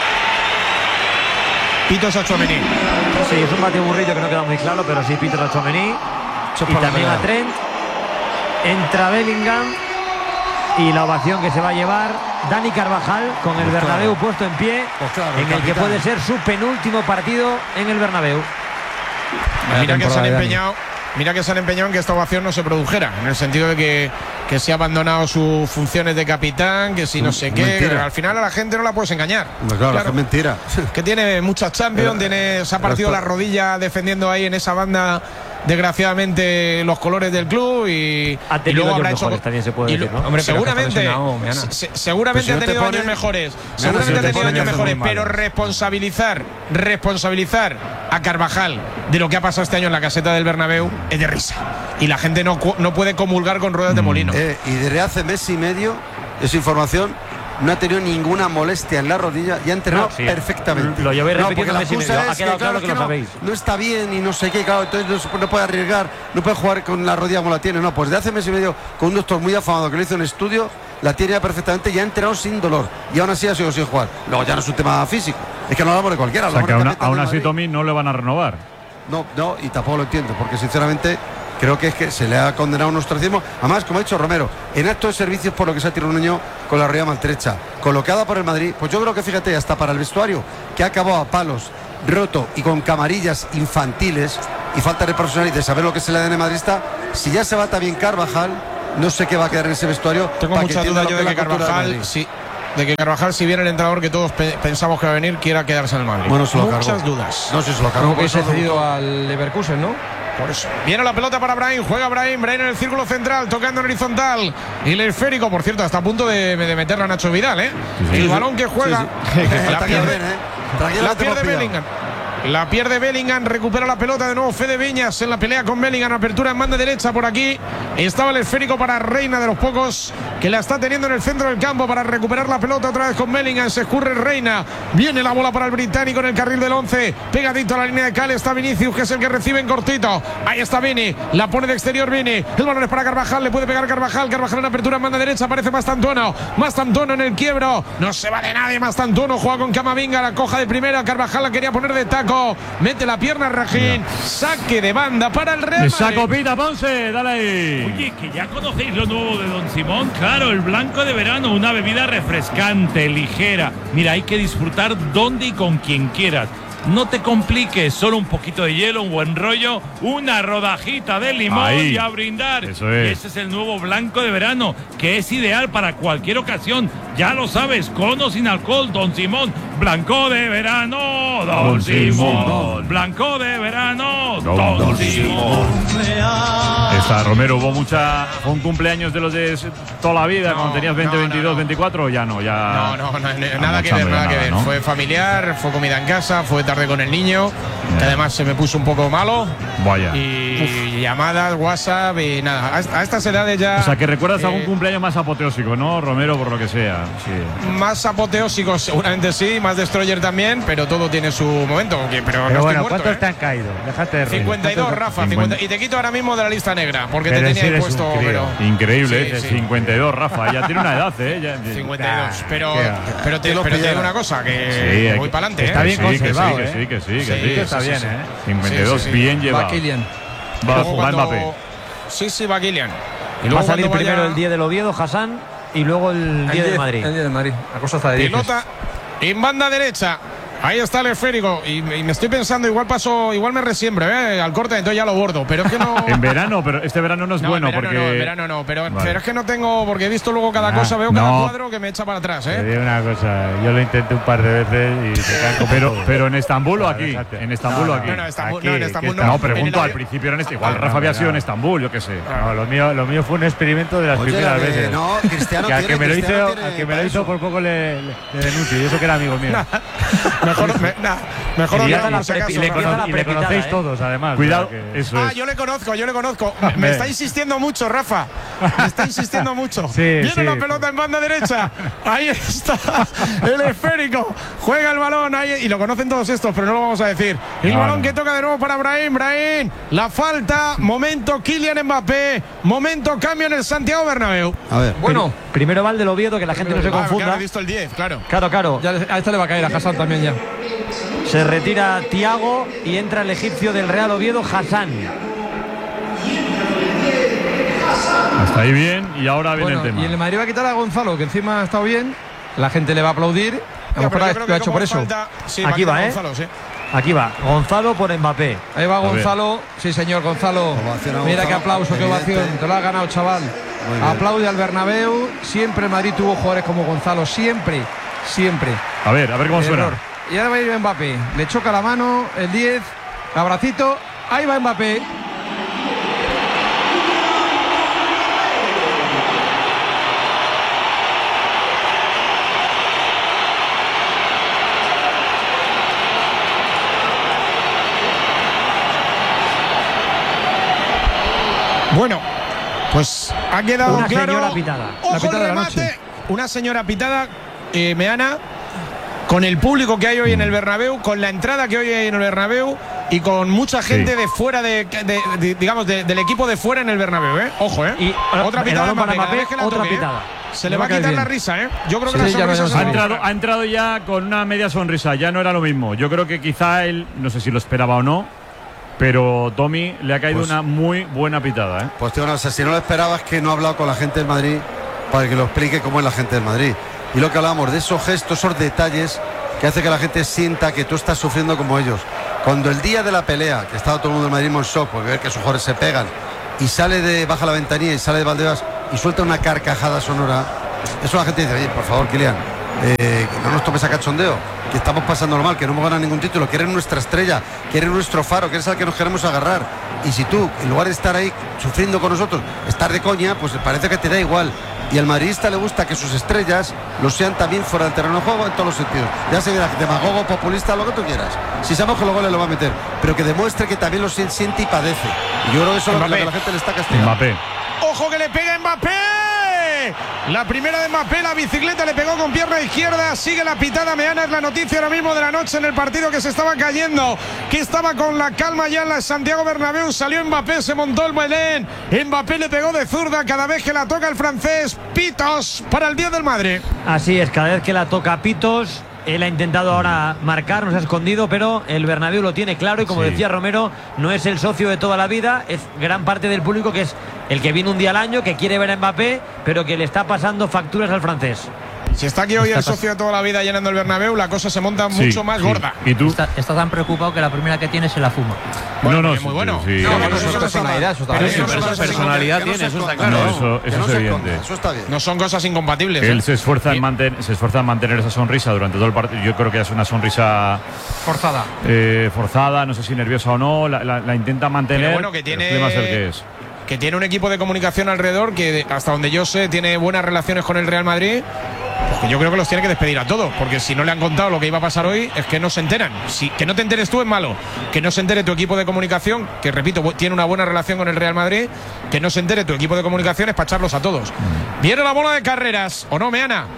Pito a Tchouaméni. Sí, es un batiburrillo que no queda muy claro, pero sí Peter a Tchouaméni. Y para también la a Trent. Entra Bellingham. Y la ovación que se va a llevar Dani Carvajal con el Pues Bernabéu claro. puesto en pie, Pues claro, el en el que capitán. puede ser su penúltimo partido en el Bernabéu. Mira que se han temporada de Dani. empeñado. Mira que se han empeñado en que esta ovación no se produjera, en el sentido de que, que se ha abandonado sus funciones de capitán, que si no sé qué. Mentira. Al final a la gente no la puedes engañar. Hombre, claro, Claro. es mentira. Que tiene muchas Champions, Pero- tiene, se ha partido pero la esto- rodilla defendiendo ahí en esa banda, desgraciadamente, los colores del club y, Ha y tenido luego años habrá hecho. mejores, también se puede y decir, lo- ¿no? Hombre, pero que está seguramente, lesionado, Meana. se- se- seguramente Pues si ha no te tenido pones- años mejores. Meana, Seguramente si ha te tenido pones años años mejores, muy pero malos. responsabilizar, responsabilizar a Carvajal de lo que ha pasado este año en la caseta del Bernabéu es de risa. Y la gente no, cu- no puede comulgar con ruedas de molino. Eh, y desde hace mes y medio, esa información, no ha tenido ninguna molestia en la rodilla y ha entrenado No, sí. perfectamente. Lo lleváis No, repitiendo porque la mes y excusa medio. Ha es quedado claro es que lo no, sabéis. no está bien y no sé qué, claro, entonces no, se- no puede arriesgar, no puede jugar con la rodilla como la tiene. No, pues de hace mes y medio, con un doctor muy afamado que le hizo un estudio, la tiene ya perfectamente y ha entrenado sin dolor. Y aún así ha sido sin jugar. Luego ya no es un tema físico, es que no hablamos de cualquiera. O sea, que hablamos aún, de capitán aún del así, Madrid. Tommy, no le van a renovar. No, no, y tampoco lo entiendo, porque sinceramente creo que es que se le ha condenado un ostracismo. Además, como ha dicho Romero, en acto de servicios por lo que se ha tirado un niño con la rodilla maltrecha, colocada por el Madrid, pues yo creo que fíjate, hasta para el vestuario, que ha acabado a palos roto y con camarillas infantiles y falta de profesionalidad y de saber lo que es el A D N madridista, si ya se va también Carvajal, no sé qué va a quedar en ese vestuario. Tengo mucha duda yo de que Carvajal, sí, de que Carvajal, si viene el entrenador que todos pe pensamos que va a venir, quiera quedarse en el Madrid. Bueno, se lo Muchas cargó. dudas. No sé si se lo cargó. Creo que se ha cedido al Leverkusen, ¿no? Por eso. Viene la pelota para Brahim, juega Brahim, Brahim en el círculo central, tocando en horizontal. Y el esférico, por cierto, está a punto de, de meterla a Nacho Vidal, ¿eh? Sí, sí, el sí. balón que juega, Sí, sí. la Está pierde, bien, ¿eh? Tranquilo, la te hemos pierde pillado. Bellingham. La pierde Bellingham, recupera la pelota de nuevo Fede Viñas en la pelea con Bellingham, apertura en banda derecha por aquí. Estaba el esférico para Reina, de los pocos que la está teniendo en el centro del campo para recuperar la pelota otra vez con Bellingham. Se escurre Reina, viene la bola para el británico en el carril del once, pegadito a la línea de cal está Vinicius, que es el que recibe en cortito. Ahí está Vini, la pone de exterior Vini, el balón es para Carvajal, le puede pegar Carvajal, Carvajal en apertura en banda derecha, aparece Mastantuono, Mastantuono en el quiebro, no se va de nadie Mastantuono, juega con Camavinga, la coja de primera, Carvajal la quería poner de taco, mete la pierna Rajín, saque de banda para el Real Esa Madrid. copita, Ponce, dale ahí. Oye, que ya conocéis lo nuevo de Don Simón. Claro, el blanco de verano, una bebida refrescante, ligera. Mira, hay que disfrutar donde y con quien quieras. No te compliques, solo un poquito de hielo, un buen rollo, una rodajita de limón Ahí. y a brindar. Eso es. Y ese es el nuevo blanco de verano, que es ideal para cualquier ocasión. Ya lo sabes, con o sin alcohol, Don Simón. Blanco de verano, Don, Don Simón. Simón. Blanco de verano, Don, Don, Don Simón. Está Romero, hubo mucha. Fue un cumpleaños de los de toda la vida, No, cuando tenías veinte, no, no, veintidós, no. veinticuatro, ya no, ya. No, no, no, nada que almorzando ver, ya nada que nada, ver. ¿no? Fue familiar, fue comida en casa, fue tarde con el niño, que además se me puso un poco malo. Vaya. Y llamadas, WhatsApp y nada. A, a estas edades ya. O sea, que recuerdas eh, algún cumpleaños más apoteósico, ¿no, Romero? Por lo que sea. Sí. Más apoteósicos, seguramente sí, más destroyer también, pero todo tiene su momento. que- Pero, no Pero estoy bueno, muerto, ¿cuántos ¿eh? te han caído? Déjate de reír. cincuenta y dos, ¿Cuántos- Rafa, cincuenta. cincuenta, y te quito ahora mismo de la lista negra, porque Pero te si tenía eres puesto. un crío. Pero, Increíble, Sí, ¿eh? sí. cincuenta y dos, Rafa. Ya tiene una edad, ¿eh? Ya- cincuenta y dos, pero, qué va. pero, te, Que lo pero te digo pillara. una cosa, que Sí, hay voy que- para adelante. está ¿eh? bien Sí, que sí, conservado, que ¿eh? sí, que sí, que Sí, sí. Está sí, bien, sí. ¿eh? cincuenta y dos, Sí, sí, sí. bien Va llevado. Kylian. Va a Luego jugar cuando- Mbappé. Sí, sí, va Kylian. Y Va a luego salir cuando primero vaya- el día del Oviedo, Hassan, y luego el día del Madrid. El día del Madrid. La cosa está de diez. Pelota en banda derecha. Ahí está el esférico. Y, y me estoy pensando, igual paso, igual me resiembro, ¿eh? Al corte, entonces ya lo bordo. Pero es que no. En verano, pero este verano no es No, bueno en verano porque. no, en verano no, pero, Vale. pero es que no tengo, porque he visto luego cada Ah, cosa, veo no. cada cuadro que me echa para atrás, Te ¿eh? digo una cosa, yo lo intenté un par de veces y te caen como Pero, todo. pero en Estambul o Ah, aquí. déjate. En Estambul o aquí. No, no, Estambul, Aquí, no, en que Estambul está- no. No, En pregunto, el al avi- principio era en este. Igual No, Rafa no, había no. sido en Estambul, yo qué sé. No, lo mío, lo mío fue un experimento de las Oye, primeras la de- veces. no, Cristiano que al tiene, que me lo Cristiano hizo, tiene al que me para lo hizo eso. por poco le, le, le denuncio. Y eso que era amigo mío. Mejor, me, nah, mejor Y no ya- por la si acaso, y le, ¿no? cono- cono- la y le prepitada, conocéis ¿eh? todos, además. Cuidado, o sea que- eso Ah, es. yo le conozco, yo le conozco. Me, me Hombre. está insistiendo mucho, Rafa. Me está insistiendo mucho. Sí, Viene sí. la pelota en banda derecha. Ahí está el esférico. Juega el balón ahí. Y lo conocen todos estos, pero no lo vamos a decir. El No, balón no. que toca de nuevo para Brahim. Brahim. La falta. Momento Kylian Mbappé. Momento cambio en el Santiago Bernabéu. A ver. Bueno, Primero va el del Oviedo, que la gente no se Ah, claro, confunda. he visto el diez, claro. Claro, claro. ya a esta le va a caer a Hassan también ya. Se retira Tiago y entra el egipcio del Real Oviedo, Hassan. Hasta ahí bien. Y ahora viene Bueno, el tema. y el Madrid va a quitar a Gonzalo, que encima ha estado bien. La gente le va a aplaudir. A lo Ya, mejor pero ha- yo creo lo que ha hecho como por eso. falta- sí, Aquí va, a va, quitar ¿eh? Gonzalo, sí. Aquí va, Gonzalo por Mbappé. Ahí va ver. Gonzalo. Sí, señor Gonzalo. Ovación a Mira Gonzalo, qué aplauso, qué evidente. ovación. Te lo has ganado, chaval. Muy bien. Aplaude al Bernabéu. Siempre Madrid tuvo jugadores como Gonzalo. Siempre, siempre. A ver, a ver cómo suena. Error. Y ahora va a ir Mbappé. Le choca la mano, el diez. Abracito. Ahí va Mbappé. Bueno, pues ha quedado Una claro. señora pitada. Ojo La pitada el de la remate. noche. Una señora pitada, eh, Meana, con el público que hay hoy en el Bernabéu, con la entrada que hoy hay en el Bernabéu y con mucha gente Sí. de fuera de, de- de- digamos de- del equipo de fuera en el Bernabéu, ¿eh? Ojo, ¿eh? Y otra el pitada balón para Mbappé, cada Mbappé, vez que la otra toque, ¿eh? pitada. Se Le le va va a a caer quitar la bien. risa, ¿eh? Yo creo que Sí, la ya sonrisa veremos se Ha a la ver. entrado, quitará. ha entrado ya con una media sonrisa, ya no era lo mismo. Yo creo que quizá él, no sé si lo esperaba o no, pero Tommy le ha caído Pues- una muy buena pitada, ¿eh? Pues tío, no, o sea, si no lo esperabas, que no ha hablado con la gente del Madrid para que lo explique cómo es la gente del Madrid. Y lo que hablábamos de esos gestos, esos detalles que hace que la gente sienta que tú estás sufriendo como ellos. Cuando el día de la pelea, que estaba todo el mundo del madridismo en shock, porque ver que sus jugadores se pegan, y sale de, baja la ventanilla y sale de Valdebebas y suelta una carcajada sonora, eso la gente dice, oye, por favor, Kylian, eh, que no nos tomes a cachondeo, que estamos pasándolo mal, que no hemos ganado ningún título, que eres nuestra estrella, que eres nuestro faro, que eres al que nos queremos agarrar. Y si tú, en lugar de estar ahí sufriendo con nosotros, estar de coña, pues parece que te da igual. Y al madridista le gusta que sus estrellas lo sean también fuera del terreno de juego en todos los sentidos. Ya se verá, demagogo, populista, lo que tú quieras. Si sabemos que los goles lo va a meter, pero que demuestre que también lo siente y padece. Y yo creo que eso es lo que la gente le está castigando. Mbappé. ¡Ojo que le pega Mbappé! La primera de Mbappé, la bicicleta le pegó con pierna izquierda. Sigue la pitada. Meana es la noticia ahora mismo de la noche en el partido, que se estaba cayendo, que estaba con la calma ya en la Santiago Bernabéu. Salió Mbappé, se montó el Belén. Mbappé le pegó de zurda cada vez que la toca el francés. Pitos para el diez del Madrid. Así es, cada vez que la toca Pitos. Él ha intentado ahora marcar, nos ha escondido, pero el Bernabéu lo tiene claro y como sí. decía Romero, no es el socio de toda la vida, es gran parte del público que es el que viene un día al año, que quiere ver a Mbappé, pero que le está pasando facturas al francés. Si está aquí hoy está el socio de toda la vida llenando el Bernabéu, la cosa se monta sí, mucho más sí. gorda. ¿Y tú? Está, está tan preocupado que la primera que tiene se la fuma. Bueno, no, no, es muy bueno. Sí, no, sí. no, no, eso es personalidad, eso está pero bien. eso es personalidad tiene, eso está claro. No, eso, eso es evidente. Eso está bien. No son cosas incompatibles. Él ¿eh? se esfuerza en mantener, se esfuerza en mantener esa sonrisa durante todo el partido. Yo creo que es una sonrisa forzada. Eh, forzada, no sé si nerviosa o no. La, la, la intenta mantener. Pero bueno, que tiene. El problema es el que es. Que tiene un equipo de comunicación alrededor que, hasta donde yo sé, tiene buenas relaciones con el Real Madrid. Porque yo creo que los tiene que despedir a todos, porque si no le han contado lo que iba a pasar hoy, es que no se enteran. Si, que no te enteres tú es malo, que no se entere tu equipo de comunicación, que repito, tiene una buena relación con el Real Madrid, que no se entere tu equipo de comunicación es para echarlos a todos. Viene la bola de carreras, ¿o no, Meana?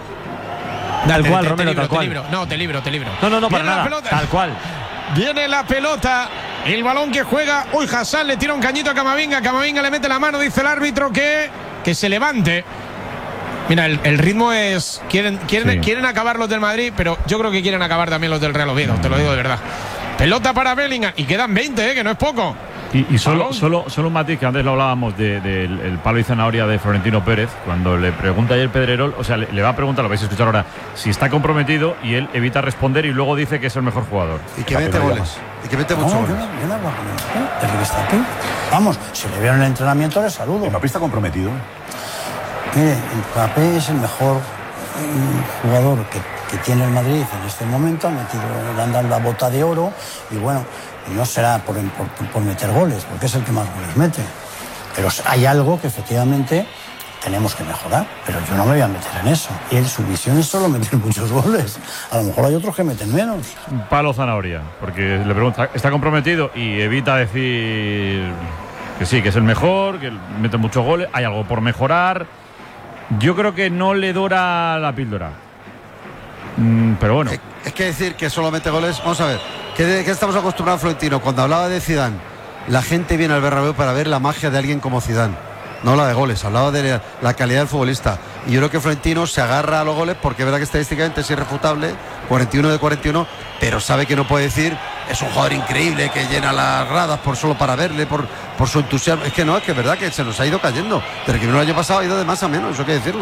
Tal te, cual, te, Romero, te libro, tal cual. Te libro. No, te libro, te libro. No, no, no, para Viene nada, tal cual. Viene la pelota, el balón que juega. Uy, Hassan le tira un cañito a Camavinga. Camavinga le mete la mano, dice el árbitro que, que se levante. Mira, el, el ritmo es. Quieren, quieren, sí. quieren acabar los del Madrid, pero yo creo que quieren acabar también los del Real Oviedo, te lo digo de verdad. Pelota para Bellingham y quedan veinte, eh, que no es poco. Y, y solo, solo, solo un matiz, que antes lo hablábamos del de, de, el palo y zanahoria de Florentino Pérez, cuando le pregunta ayer Pedrerol, o sea, le, le va a preguntar, lo vais a escuchar ahora, si está comprometido, y él evita responder y luego dice que es el mejor jugador. Y que mete goles. Y que mete muchos goles. Yo no hablo con él, desde que está aquí. Vamos, si le veo en el entrenamiento le saludo. Mbappé está comprometido. Mire, Mbappé es el mejor jugador que, que tiene el Madrid en este momento. Ha metido, le han dado la bota de oro y bueno, no será por, por, por meter goles, porque es el que más goles mete. Pero hay algo que efectivamente tenemos que mejorar, pero yo no me voy a meter en eso. Y él, su visión es solo meter muchos goles. A lo mejor hay otros que meten menos. Palo zanahoria, porque le pregunta, ¿está comprometido? Y evita decir que sí, que es el mejor, que mete muchos goles, hay algo por mejorar. Yo creo que no le dora la píldora. Mm, pero bueno. Es, es que decir que solamente goles. Vamos a ver. ¿Qué, qué estamos acostumbrados a Florentino? Cuando hablaba de Zidane, la gente viene al Bernabéu para ver la magia de alguien como Zidane. No hablaba de goles, hablaba de la calidad del futbolista. Y yo creo que Florentino se agarra a los goles porque es verdad que estadísticamente es irrefutable, cuarenta y uno de cuarenta y uno, pero sabe que no puede decir es un jugador increíble que llena las gradas por solo para verle, por, por su entusiasmo. Es que no, es que es verdad que se nos ha ido cayendo. Desde que vino el año pasado ha ido de más a menos, eso hay que decirlo.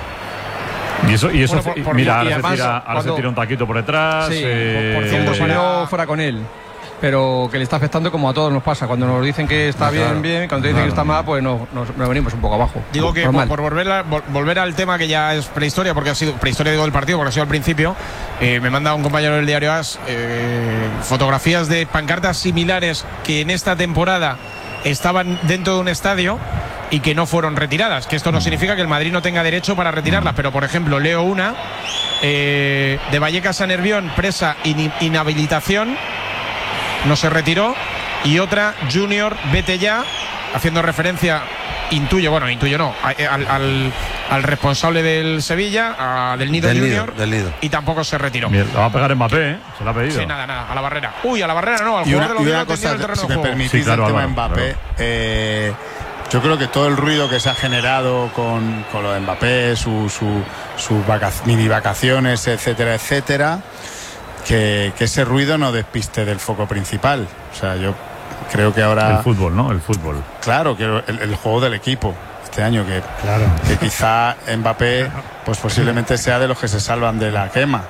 Y eso, y eso bueno, por, por, mira, y ahora, además, se, tira, ahora cuando, se tira un taquito por detrás. Sí, eh, por cierto, si no fuera con él. Pero que le está afectando como a todos nos pasa. Cuando nos dicen que está bien, claro, bien. Cuando dicen claro, que está mal, pues nos, nos, nos venimos un poco abajo. Digo que por, por volver, a, volver al tema que ya es prehistoria, porque ha sido prehistoria digo del partido, porque ha sido al principio. Eh, me manda un compañero del diario As eh, fotografías de pancartas similares que en esta temporada estaban dentro de un estadio y que no fueron retiradas. Que esto no significa que el Madrid no tenga derecho para retirarlas, pero por ejemplo leo una eh, de Vallecas a Nervión, presa in, inhabilitación. No se retiró. Y otra, Junior, vete ya, haciendo referencia, intuyo, bueno, intuyo no, al, al, al responsable del Sevilla, a, del Nido del Junior, nido, del nido. Y tampoco se retiró. Bien, lo va a pegar Mbappé, ¿eh? Se lo ha pedido. Sí, nada, nada, a la barrera. Uy, a la barrera no, al y jugador una, de los y una cosa, el terreno si de me juego. permitís, sí, claro, el tema Álvaro, Mbappé, claro. eh, yo creo que todo el ruido que se ha generado con, con lo de Mbappé, sus su, su vaca, mini vacaciones, etcétera, etcétera, que, que ese ruido no despiste del foco principal. O sea, yo creo que ahora... El fútbol, ¿no? El fútbol. Claro, que el, el juego del equipo este año, que, claro, que quizá Mbappé pues posiblemente sea de los que se salvan de la quema.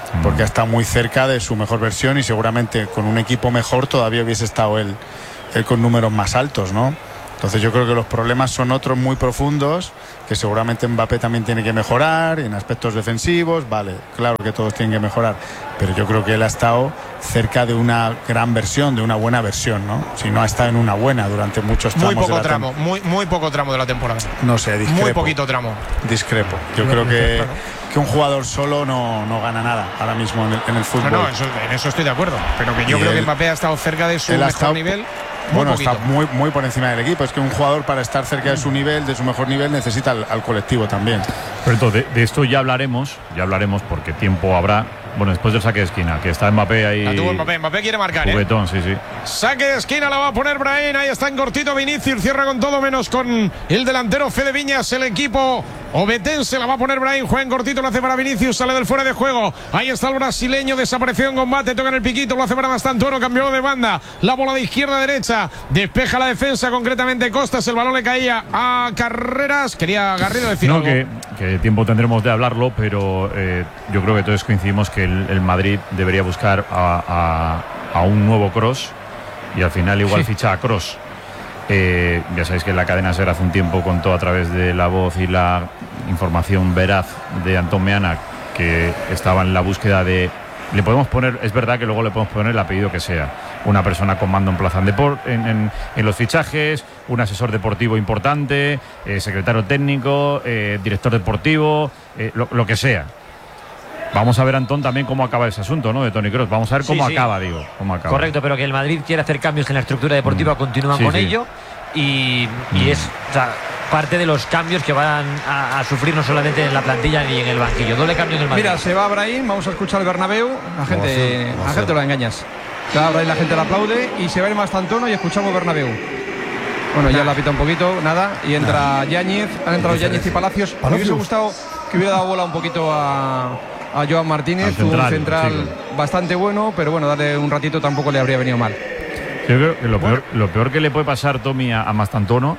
porque ha estado muy cerca de su mejor versión y seguramente con un equipo mejor todavía hubiese estado él, él con números más altos, ¿no? Entonces yo creo que los problemas son otros muy profundos, que seguramente Mbappé también tiene que mejorar en aspectos defensivos, vale, claro que todos tienen que mejorar, pero yo creo que él ha estado cerca de una gran versión, de una buena versión, ¿no? Si no ha estado en una buena durante muchos tramos. Muy poco de la tramo, muy, muy poco tramo de la temporada. No sé, discrepo. Muy poquito tramo. Discrepo. Yo creo que, que un jugador solo no, no gana nada ahora mismo en el, en el fútbol. No, no, eso, en eso estoy de acuerdo, pero que yo Y creo él- que Mbappé ha estado cerca de su él ha mejor estado- nivel. Muy Bueno, poquito. está muy, muy por encima del equipo. Es que un jugador para estar cerca de su nivel, de su mejor nivel, necesita al, al colectivo también. Pero entonces, de, de esto ya hablaremos, ya hablaremos porque tiempo habrá. Bueno, después del saque de esquina, que está Mbappé ahí. La tuvo Mbappé, Mbappé quiere marcar, ¿eh? Juguetón, sí, sí. Saque de esquina la va a poner Brahim. Ahí está en cortito Vinicius. Cierra con todo menos con el delantero Fede Viñas. El equipo obetense la va a poner Brahim. Juega en cortito, lo hace para Vinicius. Sale del fuera de juego. Ahí está el brasileño. Desapareció en combate. Toca en el piquito. Lo hace para Mastantuono. Cambió de banda. La bola de izquierda a derecha. Despeja la defensa, concretamente Costas. El balón le caía a Carreras. Quería Garrido decir No, algo. que, que tiempo tendremos de hablarlo, pero eh, yo creo que todos coincidimos que el, el Madrid debería buscar a, a, a un nuevo Kroos y al final igual Sí. ficha a Kroos. Eh, ya sabéis que la cadena SER hace un tiempo contó a través de la voz y la información veraz de Antón Meana que estaba en la búsqueda de... Le podemos poner, es verdad que luego le podemos poner el apellido que sea. Una persona con mando en plaza en, depor, en, en, en los fichajes, un asesor deportivo importante, eh, secretario técnico, eh, director deportivo, eh, lo, lo que sea. Vamos a ver, Antón, también cómo acaba ese asunto, ¿no? De Toni Kroos. Vamos a ver cómo Sí, sí. acaba, digo. Cómo acaba. Correcto, pero que el Madrid quiere hacer cambios en la estructura deportiva, Mm. continúan Sí, con sí. ello y, y Mm. es o sea, parte de los cambios que van a, a sufrir no solamente en la plantilla ni en el banquillo. Doble cambio en el Madrid. Mira, se va Brahim, vamos a escuchar el Bernabéu. La gente, la gente lo engañas. Se va Brahim, la gente le aplaude y se va el Mastantuono y escuchamos Bernabéu. Bueno, ya la pita un poquito, nada. Y entra Yáñez, han entrado Yáñez y Palacios. Me hubiese gustado que hubiera dado bola un poquito a, a Joan Martínez, Al central, un central sí. bastante bueno, pero bueno, darle un ratito tampoco le habría venido mal. Yo creo que lo, peor, lo peor que le puede pasar, Tommy, a, a Mastantuono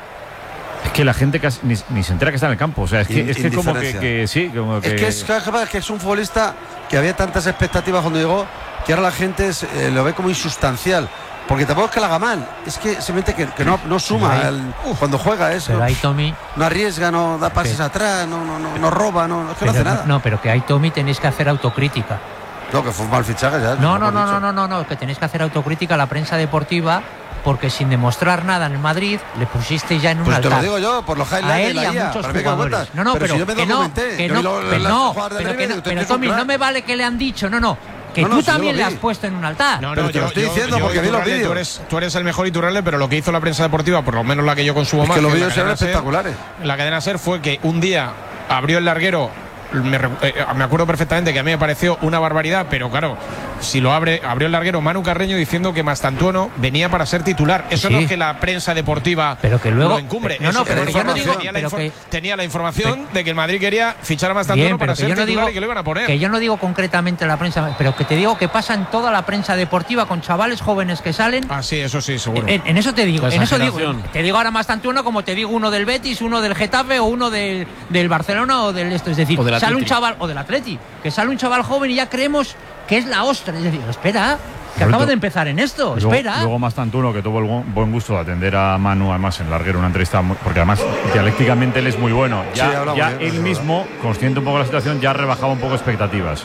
es que la gente casi ni, ni se entera que está en el campo. O sea, es que, In- es que como que, indiferencia. que sí, como que. Es que es, es que es un futbolista que había tantas expectativas cuando llegó que ahora la gente es, eh, lo ve como insustancial. Porque tampoco es que la haga mal, es que simplemente que, que no, no suma Pero ahí- el- cuando juega eso. Pero ahí Tommy, No arriesga, no da pases Pero- atrás, no, no, no, no roba, no, es que no pero hace nada. no, pero que ahí Tommy tenéis que hacer autocrítica. No, que fue un mal fichaje ya. No, lo no, hemos no, dicho. no, no, no, no, que tenéis que hacer autocrítica a la prensa deportiva porque sin demostrar nada en el Madrid le pusisteis ya en un Pues te altar. lo digo yo, por los highlights A de él y la a I A. muchos para mí que jugadores. cuentas. No, no, pero, si yo me que no, documenté, que yo no, vi lo- que las no, jugadas de pero que Premier, no, usted pero es un Tommy, crack. no me vale que le han dicho, no, no, que No, no, tú si yo también lo le vi. has puesto en un altar. No, Pero no, te lo estoy diciendo porque vi los Iturralde, vídeos. Tú eres, tú eres el mejor Iturralde, pero lo que hizo la prensa deportiva, por lo menos la que yo consumo Es más. que los en la vídeos eran cadena SER, espectaculares. La cadena SER fue que un día abrió el larguero. Me, re- eh, me acuerdo perfectamente que a mí me pareció una barbaridad, pero claro, si lo abre, abrió el larguero Manu Carreño diciendo que Mastantuono venía para ser titular. Eso Sí. no es que la prensa deportiva Pero que luego- lo encumbre. no, no, Eso pero que que yo no tenía digo- la pero infor- que- tenía la información de que el Madrid quería fichar a Mastantuono Bien, para pero que ser yo no titular digo y que lo iban a poner. que yo no digo concretamente la prensa, pero que te digo que pasa en toda la prensa deportiva con chavales jóvenes que salen. Ah, sí, eso sí, seguro. En, en eso te digo, La en eso digo, exageración. te digo ahora Mastantuono como te digo uno del Betis, uno del Getafe o uno del, del Barcelona o del esto, es decir, O del sale un Atleti. chaval o del Atleti, que sale un chaval joven y ya creemos que es la ostra, es decir, espera, que Correcto. acaba de empezar en esto, Luego, espera. luego Mastantuono, que tuvo el buen, buen gusto de atender a Manu, además en larguero, una entrevista, muy- porque además dialécticamente él es muy bueno. Ya, Sí, habla ya muy bien, él es mismo, consciente un poco de la situación, ya rebajaba un poco expectativas.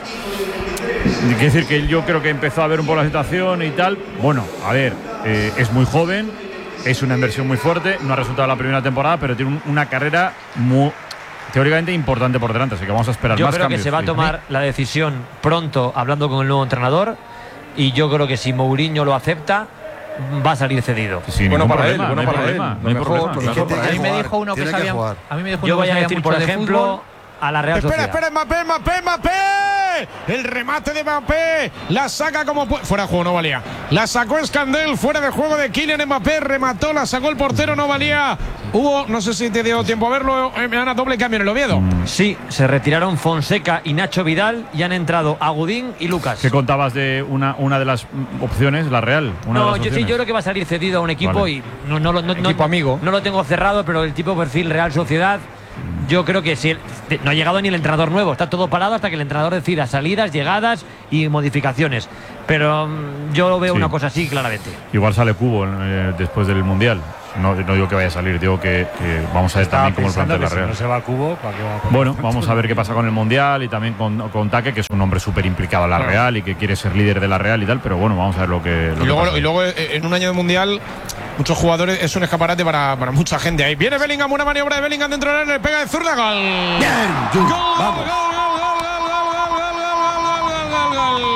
Quiere decir que él, yo creo que empezó a ver un poco la situación y tal. Bueno, a ver, eh, es muy joven, es una inversión muy fuerte, no ha resultado la primera temporada, pero tiene un- una carrera muy teóricamente importante por delante, así que vamos a esperar Yo más creo cambios. que se va a Sí. tomar la decisión pronto hablando con el nuevo entrenador y yo creo que si Mourinho lo acepta va a salir cedido. Sin Bueno ningún para él, problema, bueno no hay para él. problema, Lo no hay mejor, problema. lo Es que mejor tiene para a mí que me jugar, dijo uno que tiene que sabía, jugar. a mí me dijo uno Yo que voy a sabía decir, mucho por de ejemplo, fútbol. a la Real Espera, Sociedad. espera, Mbappé, Mbappé, Mbappé. El remate de Mbappé. La saca como pu- fuera de juego, no valía. La sacó Escandel, fuera de juego de Kylian Mbappé. Remató, la sacó el portero, no valía. Hubo, no sé si te dio tiempo a verlo, eh, me dan a doble cambio en el Oviedo. Sí, se retiraron Fonseca y Nacho Vidal y han entrado Agudín y Lucas. ¿Qué contabas de una, una de las mm, opciones, la Real? Una de No, las yo, sí, opciones? yo creo que va a salir cedido a un equipo Vale. y no, no, lo- no, no- Equipo amigo. no lo tengo cerrado, pero el tipo de perfil Real Sociedad yo creo que si no ha llegado ni el entrenador nuevo, está todo parado hasta que el entrenador decida salidas, llegadas y modificaciones. Pero mm, yo veo Sí. una cosa así claramente. Igual sale Cubo eh, después del Mundial. No, no digo que vaya a salir, digo que, que vamos a ver Estaba también cómo el pensando plantel la que si Real. no se va a Cubo, ¿para qué va a poner Bueno, tanto? vamos a ver qué pasa con el Mundial y también con, con Taque, que es un hombre súper implicado en la Claro. Real y que quiere ser líder de la Real y tal, pero bueno, vamos a ver lo que, lo Y que luego, pasa. y luego eh, en un año de mundial, muchos jugadores es un escaparate para, para mucha gente. Ahí viene Bellingham, una maniobra de Bellingham dentro del área, le pega de zurda, gol. Bien, Jude, Gol, gol, vamos. gol, gol, gol, gol, gol, gol, gol, gol,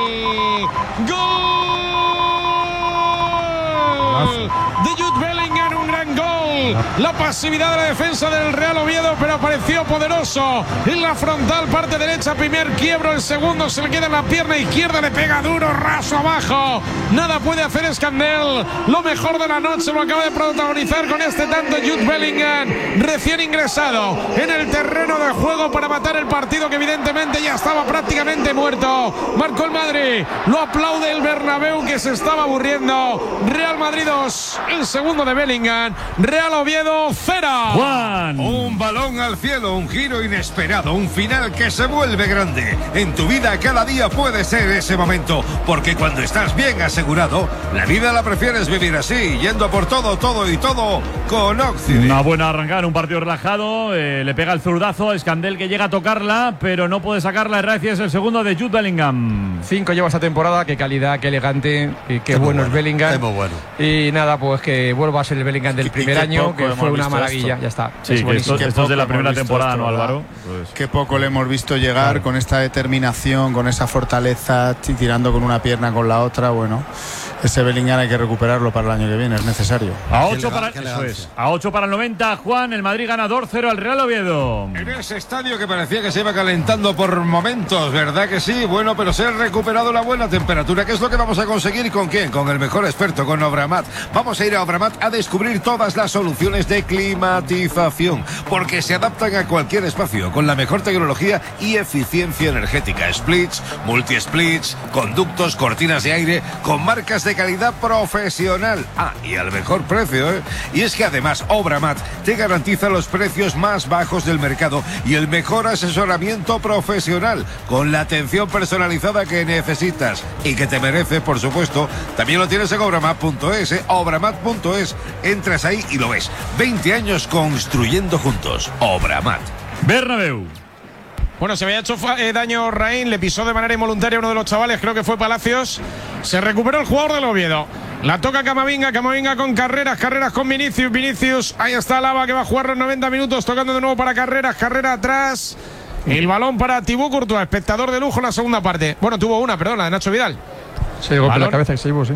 gol. Gol de Jude Bellingham, un gran gol. La pasividad de la defensa del Real Oviedo, pero apareció poderoso en la frontal, parte derecha, primer quiebro, el segundo se le queda en la pierna izquierda, le pega duro, raso abajo. Nada puede hacer Escandel. Lo mejor de la noche lo acaba de protagonizar con este tanto Jude Bellingham, recién ingresado en el terreno de juego para matar el partido que evidentemente ya estaba prácticamente muerto. Marcó el Madrid, lo aplaude el Bernabéu que se estaba aburriendo. Real Madrid dos, el segundo de Bellingham. Real Oviedo cero. Juan. Un balón al cielo, un giro inesperado, un final que se vuelve grande. En tu vida cada día puede ser ese momento, porque cuando estás bien asegurado, la vida la prefieres vivir así, yendo por todo, todo y todo con Occident. Una buena arrancada, un partido relajado, eh, le pega el zurdazo, Escandel que llega a tocarla, pero no puede sacarla. Herrera es el segundo de Jude Bellingham. Cinco lleva esta temporada, qué calidad, qué elegante, y qué Es muy bueno es bueno, Bellingham. es muy bueno. Y nada, pues que vuelva a ser el Bellingham del Y- y primer qué año, poco que hemos fue una visto maravilla, esto. ya está. Sí, es que buenísimo. esto, Qué esto es de la poco hemos primera visto temporada, esto, ¿no, ¿verdad? Álvaro? Pues, Qué poco le hemos visto llegar con esta determinación, con esa fortaleza, t- tirando con una pierna con la otra. Bueno, ese Bellingham hay que recuperarlo para el año que viene, es necesario. a Qué ocho elega- para qué eso elegancia. es. A ocho para el noventa, Juan, el Madrid gana dos cero al Real Oviedo. En ese estadio que parecía que se iba calentando por momentos, ¿verdad que sí? Bueno, pero se ha recuperado la buena temperatura. ¿Qué es lo que vamos a conseguir y con quién? Con el mejor experto, con Obramat. Vamos a ir a Obramat a descubrir todas las soluciones de climatización, porque se adaptan a cualquier espacio, con la mejor tecnología y eficiencia energética. Splits, multi-splits, conductos, cortinas de aire, con marcas de calidad profesional. Ah, y al mejor precio, ¿eh? Y es que además Obramat te garantiza los precios más bajos del mercado y el mejor asesoramiento profesional, con la atención personalizada que necesitas y que te merece, por supuesto. También lo tienes en obramat punto es, ¿eh? obramat punto es. Entras ahí y lo ves. veinte años construyendo juntos. Obramat. Bernabéu. Bueno, se había hecho eh, daño Raín, le pisó de manera involuntaria uno de los chavales, creo que fue Palacios. Se recuperó el jugador del Oviedo. La toca Camavinga, Camavinga con Carreras, Carreras con Vinicius, Vinicius, ahí está Lava que va a jugar los noventa minutos, tocando de nuevo para Carreras, Carrera atrás. El balón para Thibaut Courtois, espectador de lujo en la segunda parte. Bueno, tuvo una, perdón, la de Nacho Vidal. Se llegó por la Balón. cabeza y se llevó, sí.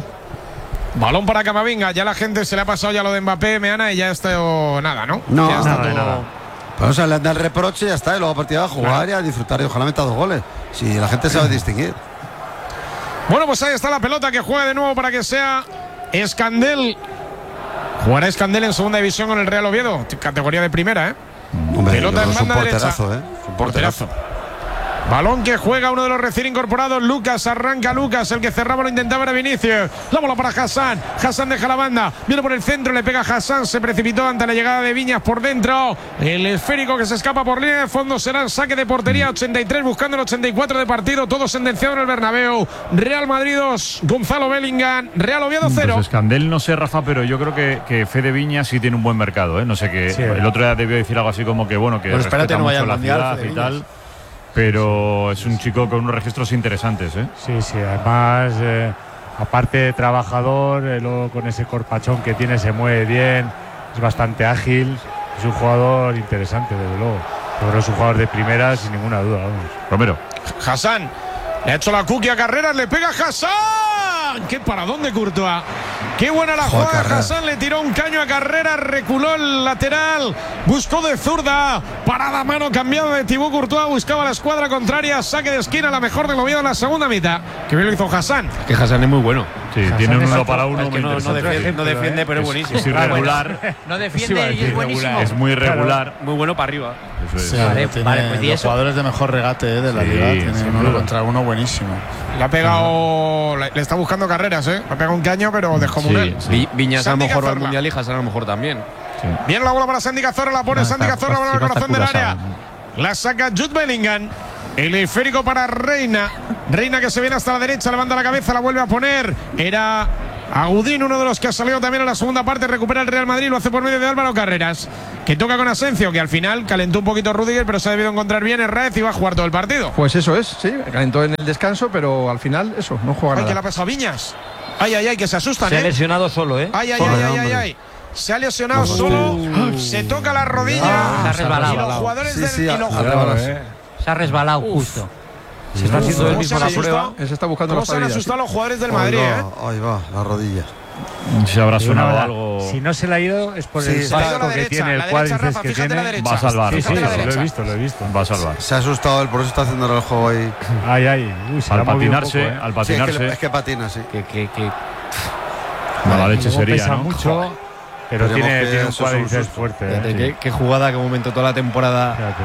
Balón para Camavinga, ya la gente se le ha pasado ya lo de Mbappé, Meana, y ya está nada, ¿no? No, ya está nada de todo- nada. Pues, o sea, le anda el reproche y ya está, y luego a partir de abajo jugar y a disfrutar y ojalá meta dos goles. Si la gente sabe distinguir. Bueno, pues ahí está la pelota que juega de nuevo para que sea Escandel. Jugará Escandel en segunda división con el Real Oviedo, categoría de primera, ¿eh? Hombre, Pelota en es un banda derecha. porterazo, ¿eh? Es un porterazo. Balón que juega uno de los recién incorporados, Lucas, arranca Lucas, el que cerraba lo intentaba era Vinicius. La bola para Hassan, Hassan deja la banda, viene por el centro, le pega a Hassan, se precipitó ante la llegada de Viñas por dentro. El esférico que se escapa por línea de fondo será el saque de portería, ochenta y tres buscando el ochenta y cuatro de partido, todo sentenciado en el Bernabéu. Real Madrid dos, Gonzalo Bellingham, Real Oviedo cero. Pues Escandel no sé, Rafa, pero yo creo que, que Fede Viña sí tiene un buen mercado, ¿eh? No sé qué. Sí. El otro día debió decir algo así como que, bueno, que Pues espérate, respeta no vaya mucho al la Mundial, ciudad Fede y tal. Pero es un chico con unos registros interesantes, ¿eh? Sí, sí, además, eh, aparte de trabajador, eh, luego con ese corpachón que tiene se mueve bien, es bastante ágil, es un jugador interesante, desde luego. Yo creo que es un jugador de primera sin ninguna duda, vamos. Romero. Hassan, le ha hecho la cookie a Carreras, le pega a Hassan. ¡Qué paradón de Courtois! ¡Qué buena la Joder, jugada! Carreras. Hassan le tiró un caño a Carreras, reculó el lateral, buscó de zurda, parada a mano cambiada de Thibaut Courtois, buscaba la escuadra contraria, saque de esquina, la mejor del Oviedo en la segunda mitad. Que bien lo hizo Hassan. Que Hassan es muy bueno. Sí, Hassan tiene un es uno otro- para uno Es que muy no, no interesante. defiende, no defiende, pero es Es- buenísimo. Es irregular, No Eso iba a defiende y decir, es buenísimo. es muy irregular. Muy bueno para arriba. Eso es. Sí, Vale, tiene vale, pues, ¿y los eso? jugadores de mejor regate eh, de la Sí, liga. Tiene sin uno duda. contra uno buenísimo. Le ha pegado, le, le está buscando Carreras, ¿eh? Le ha pegado un caño, pero descomunal. Sí, Vi- Viñas a lo Santi mejor va al Cazorla. Mundial y Hassan a lo mejor también. sí. Viene la bola para Santi Cazorla, la pone No, Santi está- Cazorla, sí, bola al va a estar corazón del curasado. área. La saca Jude Bellingham. El esférico para Reina. Reina que se viene hasta la derecha, levanta la cabeza, la vuelve a poner. Era Agudín, uno de los que ha salido también en la segunda parte. Recupera el Real Madrid, lo hace por medio de Álvaro Carreras, que toca con Asencio, que al final calentó un poquito Rudiger, pero se ha debido encontrar bien Herrez y va a jugar todo el partido. Pues eso es, sí, calentó en el descanso, pero al final eso, no juega Ay, nada. que la ha pasado Viñas. Ay, ay, ay, que se asustan, Se ha ¿eh? lesionado solo, ¿eh? Ay, ay, Solo. ay, ay, ay, ay. Se ha lesionado solo, se toca la rodilla. Ah, se ha resbalado. Y los jugadores Sí, del sí, y ha- los- ha rebalado. Se ha resbalado justo. Se está haciendo él ¿Cómo mismo se han la prueba. asustado? Se está buscando ¿Cómo la se han estabilidad, asustado los jugadores del Ahí Madrid, va, eh? ahí va, la rodilla. Si habrá Y una sonado verdad, algo. Si no se le ha ido es por Sí, el se ha ido a la casco que derecha, tiene, la el derecha, cuádriceps Rafa, que fíjate tiene. la derecha. Va a salvar. Sí, sí, Fíjate la lo he derecha. visto, lo he visto. Va a salvar. Se ha asustado él, por eso está haciendo el juego ahí. Ay, ay. Uy, se Al ha movido un patinarse, poco, ¿eh? al Sí, es, que, patinarse. le- es que patina, sí. Que, que, que- Mala leche Luego sería, pesa ¿no? mucho, pero Esperemos tiene, que tiene un eso sea un cuádriceps susto. fuerte. fíjate ¿eh? qué, qué jugada, qué momento toda la temporada. Fíjate.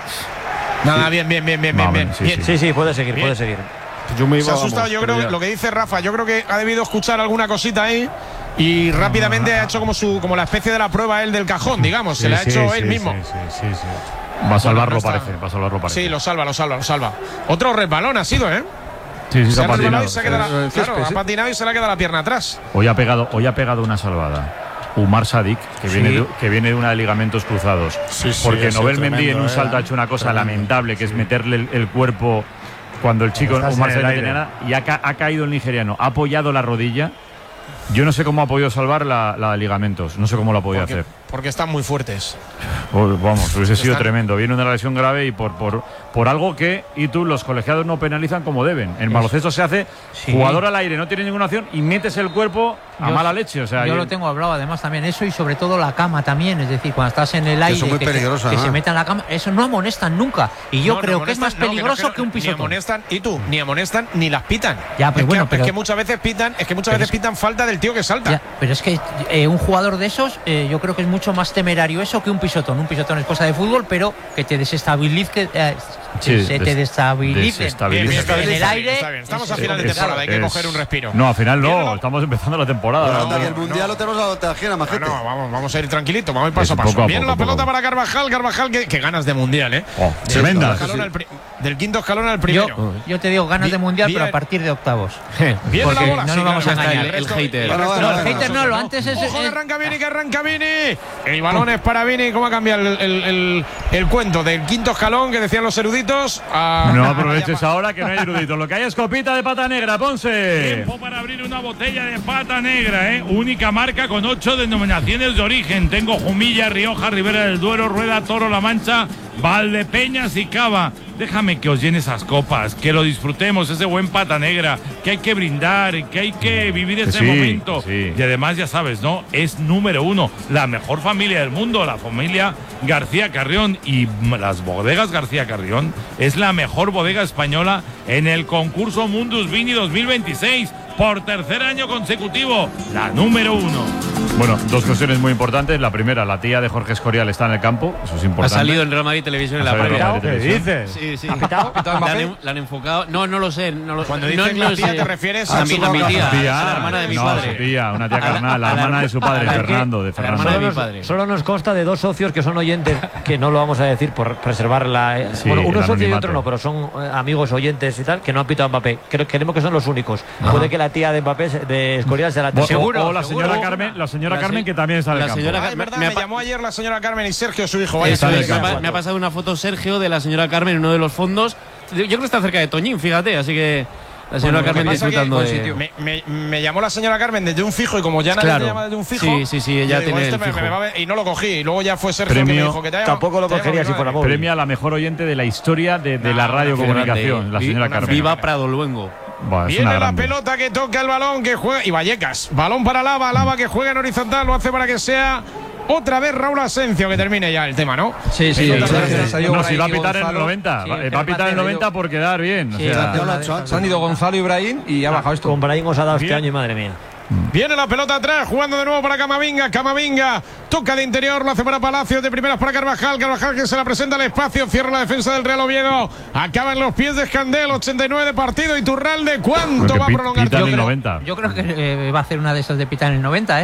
Nada, bien, bien, bien, bien, bien. Vamos, bien. sí, bien. Sí, sí, puede seguir, Bien. puede seguir. Yo me Se ha iba, asustado, vamos, yo pero creo, ya. lo que dice Rafa, yo creo que ha debido escuchar alguna cosita ahí y rápidamente ha hecho como su como la especie de la prueba él del cajón, digamos, se Sí, la ha sí, hecho sí, él sí, mismo. Sí, sí, sí, sí. Va a salvarlo, no está- parece. Va a salvarlo, parece. Sí, lo salva, lo salva, lo salva. Otro resbalón ha sido, ¿eh? Sí, sí, Se se ha ha resbalado patinado. y se ha quedado la- El claro, césped, ha sí. patinado y se le ha quedado la pierna atrás. Hoy ha pegado, hoy ha pegado una salvada. Umar Sadik, que, viene Sí. de, que viene de una de ligamentos cruzados. Sí, sí, porque ha sido Nobel Mendy en tremendo, un eh. salto ha hecho una cosa lamentable, que es meterle el, el cuerpo cuando el chico estás Umar en el Sadik no aire. tenía nada, y ha, ca- ha caído el nigeriano. Ha apoyado la rodilla. Yo no sé cómo ha podido salvar la, la de ligamentos. No sé cómo lo ha podido Porque, hacer. porque están muy fuertes. Pues, vamos, hubiese sido Están- tremendo. Viene una lesión grave y por, por, por algo que, y tú, los colegiados no penalizan como deben. En baloncesto se hace Sí. jugador al aire, no tiene ninguna opción y metes el cuerpo a Yo- mala leche. O sea, Yo y- lo tengo hablado además también eso y sobre todo la cama también, es decir, cuando estás en el aire eso es muy que, peligroso, que ¿no? se meta en la cama, eso no amonestan nunca y yo No, creo no que es más amonestan, no, peligroso no, que un Ni pisotón. amonestan, y tú, ni amonestan ni las pitan. Ya, pero es, bueno, que, pero- es que muchas veces pitan, es que muchas Pero veces es- pitan falta del tío que salta. Ya, pero es que eh, un jugador de esos, eh, yo creo que es mucho más temerario eso que un pisotón. Un pisotón es cosa de fútbol, pero que te desestabilice, eh, Sí, se des- te destabilice desestabiliza. Bien, bien, en el está aire. bien, está bien. Estamos a es- final de es- temporada, hay que es- coger un respiro. No, al final Viene no, la- estamos empezando la temporada. Pero No, anda, no, que el mundial lo tenemos a la otra ajena, No, majete. no, vamos, vamos a ir tranquilito, vamos a ir paso a Es paso. poco a Viene poco, la pelota poco. para Carvajal, Carvajal, que, que ganas de mundial, ¿eh? Oh, Del tremendas. quinto escalón al pri- Del quinto escalón al primero. Yo, yo te digo ganas de Bien, mundial, pero bien. a partir de octavos. Viene Porque la bola, no sí, nos vamos claro, a está engañar. el- el resto- hater. Bueno, bueno, No, el bueno. hater no, lo antes es. Ojo que es- arranca Vini, que arranca Vini. El balón es para Vini. ¿Cómo ha cambiado el, el- el- el cuento del quinto escalón que decían los eruditos? A, No a- aproveches ahora que no hay eruditos. Lo que hay es copita de pata negra, Ponce. Tiempo para abrir una botella de pata negra, ¿eh? Única marca con ocho denominaciones de origen. Tengo Jumilla, Rioja, Ribera del Duero, Rueda, Toro, La Mancha, Valdepeñas y Cava. Déjame que os llene esas copas, que lo disfrutemos, ese buen pata negra, que hay que brindar, que hay que vivir ese sí, momento. sí. Y además, ya sabes, ¿no? Es número uno, la mejor familia del mundo, la familia García Carrión. Y las bodegas García Carrión es la mejor bodega española en el concurso Mundus Vini dos mil veintiséis. Por tercer año consecutivo, la número uno. Bueno, dos cuestiones muy importantes. La primera, la tía de Jorge Escorial está en el campo. Eso es Ha importante. salido en Real Madrid Televisión en Ha la salido en previa. Real Madrid ¿Qué Televisión. dices? Sí, sí. ¿Ha pitado? La han, Mbappé? en- la han enfocado. No, no lo sé. No lo, Cuando no, dices no la tía, sé. te refieres a a mi, su a mi tía, Tía, a la hermana de mi no, padre. su tía, una tía carnal, la A la- hermana de su padre, a la- Fernando, de a la hermana Fernando. de mi Solo padre. nos, solo nos consta de dos socios que son oyentes, que no lo vamos a decir por preservar la. eh, Sí, bueno, el uno es socio y anonimato. otro no, pero son eh, amigos oyentes y tal, que no han pitado a Mbappé. Creo, creemos que son los únicos. Puede que la tía de Mbappé, se- de Escorial, se la O- tenga. o, la señora Carmen, la señora La Carmen se- que también está en el la campo. señora- Ah, es verdad, me me, ha pa- llamó ayer la señora Carmen y Sergio, su hijo. Vaya, Eso Está es, en el me, ha, campo. me ha pasado una foto Sergio de la señora Carmen en uno de los fondos. Yo creo que está cerca de Toñín, fíjate, así que la señora Bueno, lo que Carmen pasa que disfrutando buen de. sitio. Me, me- me llamó la señora Carmen desde un fijo y como ya nadie Claro. me llama desde un fijo. Sí, sí, sí, ella yo digo, tiene este el me- fijo. me va a ver- y no lo cogí. Y luego ya fue Sergio que me Premio- dijo que te ha Tampoco lo te ha cogería si llamado fuera mi móvil. Premia a la mejor oyente de la historia de, de No, la no, radiocomunicación, Qué la grande. señora Vi- Carmen. Viva Prado Luengo. Buah, es Viene una la grande. pelota que toca el balón, que juega. Y Vallecas. Balón para Lava. Lava que juega en horizontal. Lo hace para que sea otra vez Raúl Asencio, que termine ya el tema, ¿no? Sí, sí, Pelota sí, para sí, Asencio. sí, salió No, por si ahí va a pitar en el Gonzalo. noventa. Sí, va- que va a pitar en el Gonzalo- noventa por quedar bien. o Sí, sea, la- la- Se han ido Gonzalo y Ibrahim y ha bajado esto. Con Brahim os ha dado este Bien. año y madre mía. Viene la pelota atrás, jugando de nuevo para Camavinga. Camavinga toca de interior, lo hace para Palacios, de primeras para Carvajal. Carvajal que se la presenta al espacio, cierra la defensa del Real Oviedo. Acaba en los pies de Escandel, ochenta y nueve de partido. Iturralde, ¿cuánto Porque va a pi- prolongar? pitan Yo el creo- noventa. Yo creo que eh, va a hacer una de esas de pitar en el noventa, ¿eh?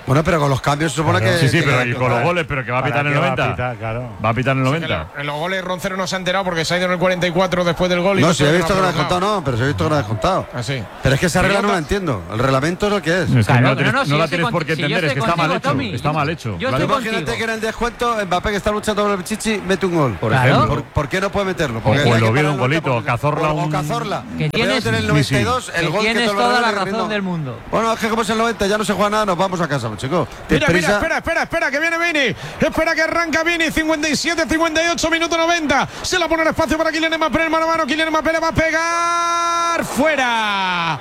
Bueno, pero con los cambios se supone Claro. que. Sí, sí, que- pero y con los goles, pero que va a ¿Para pitar en qué el va a noventa. pitar? Claro. Va a pitar en el Sí, noventa. que lo- en los goles Roncero no se ha enterado porque se ha ido en el cuarenta y cuatro después del gol. Y No, si he se visto que no ha prolongado. descontado, no, pero si he visto que no ha descontado. Ah, sí. Pero es que esa regla no Pelota. la entiendo. El reglamento es lo que es. Es que Claro, no, no, tienes- no, no si la yo tienes estoy por qué con- si yo entender, es que estoy está mal contigo, hecho. Tommy. Está mal hecho. Yo Claro. estoy Imagínate contigo. que en el descuento Mbappé, que está luchando por el Pichichi, mete un gol. Por ejemplo. ¿Por, por qué no puede meterlo? O Porque el hay que Oviedo un parar golito, porque- Cazorla o- o un- Cazorla. Que tienes- en el Sí, noventa y dos el Que gol que tienes todo el toda la Bernabéu le razón rindo. del mundo. Bueno, es que como es el noventa, ya no se juega nada, nos vamos a casa, pues, chicos. Mira, prisa? mira, espera, espera, espera, que viene Vini. Espera que arranca Vini. cincuenta y siete, cincuenta y ocho, minuto noventa. Se la pone el espacio para Kylian Mbappé, el mano a mano. Kylian Mbappé le va a pegar. ¡Fuera!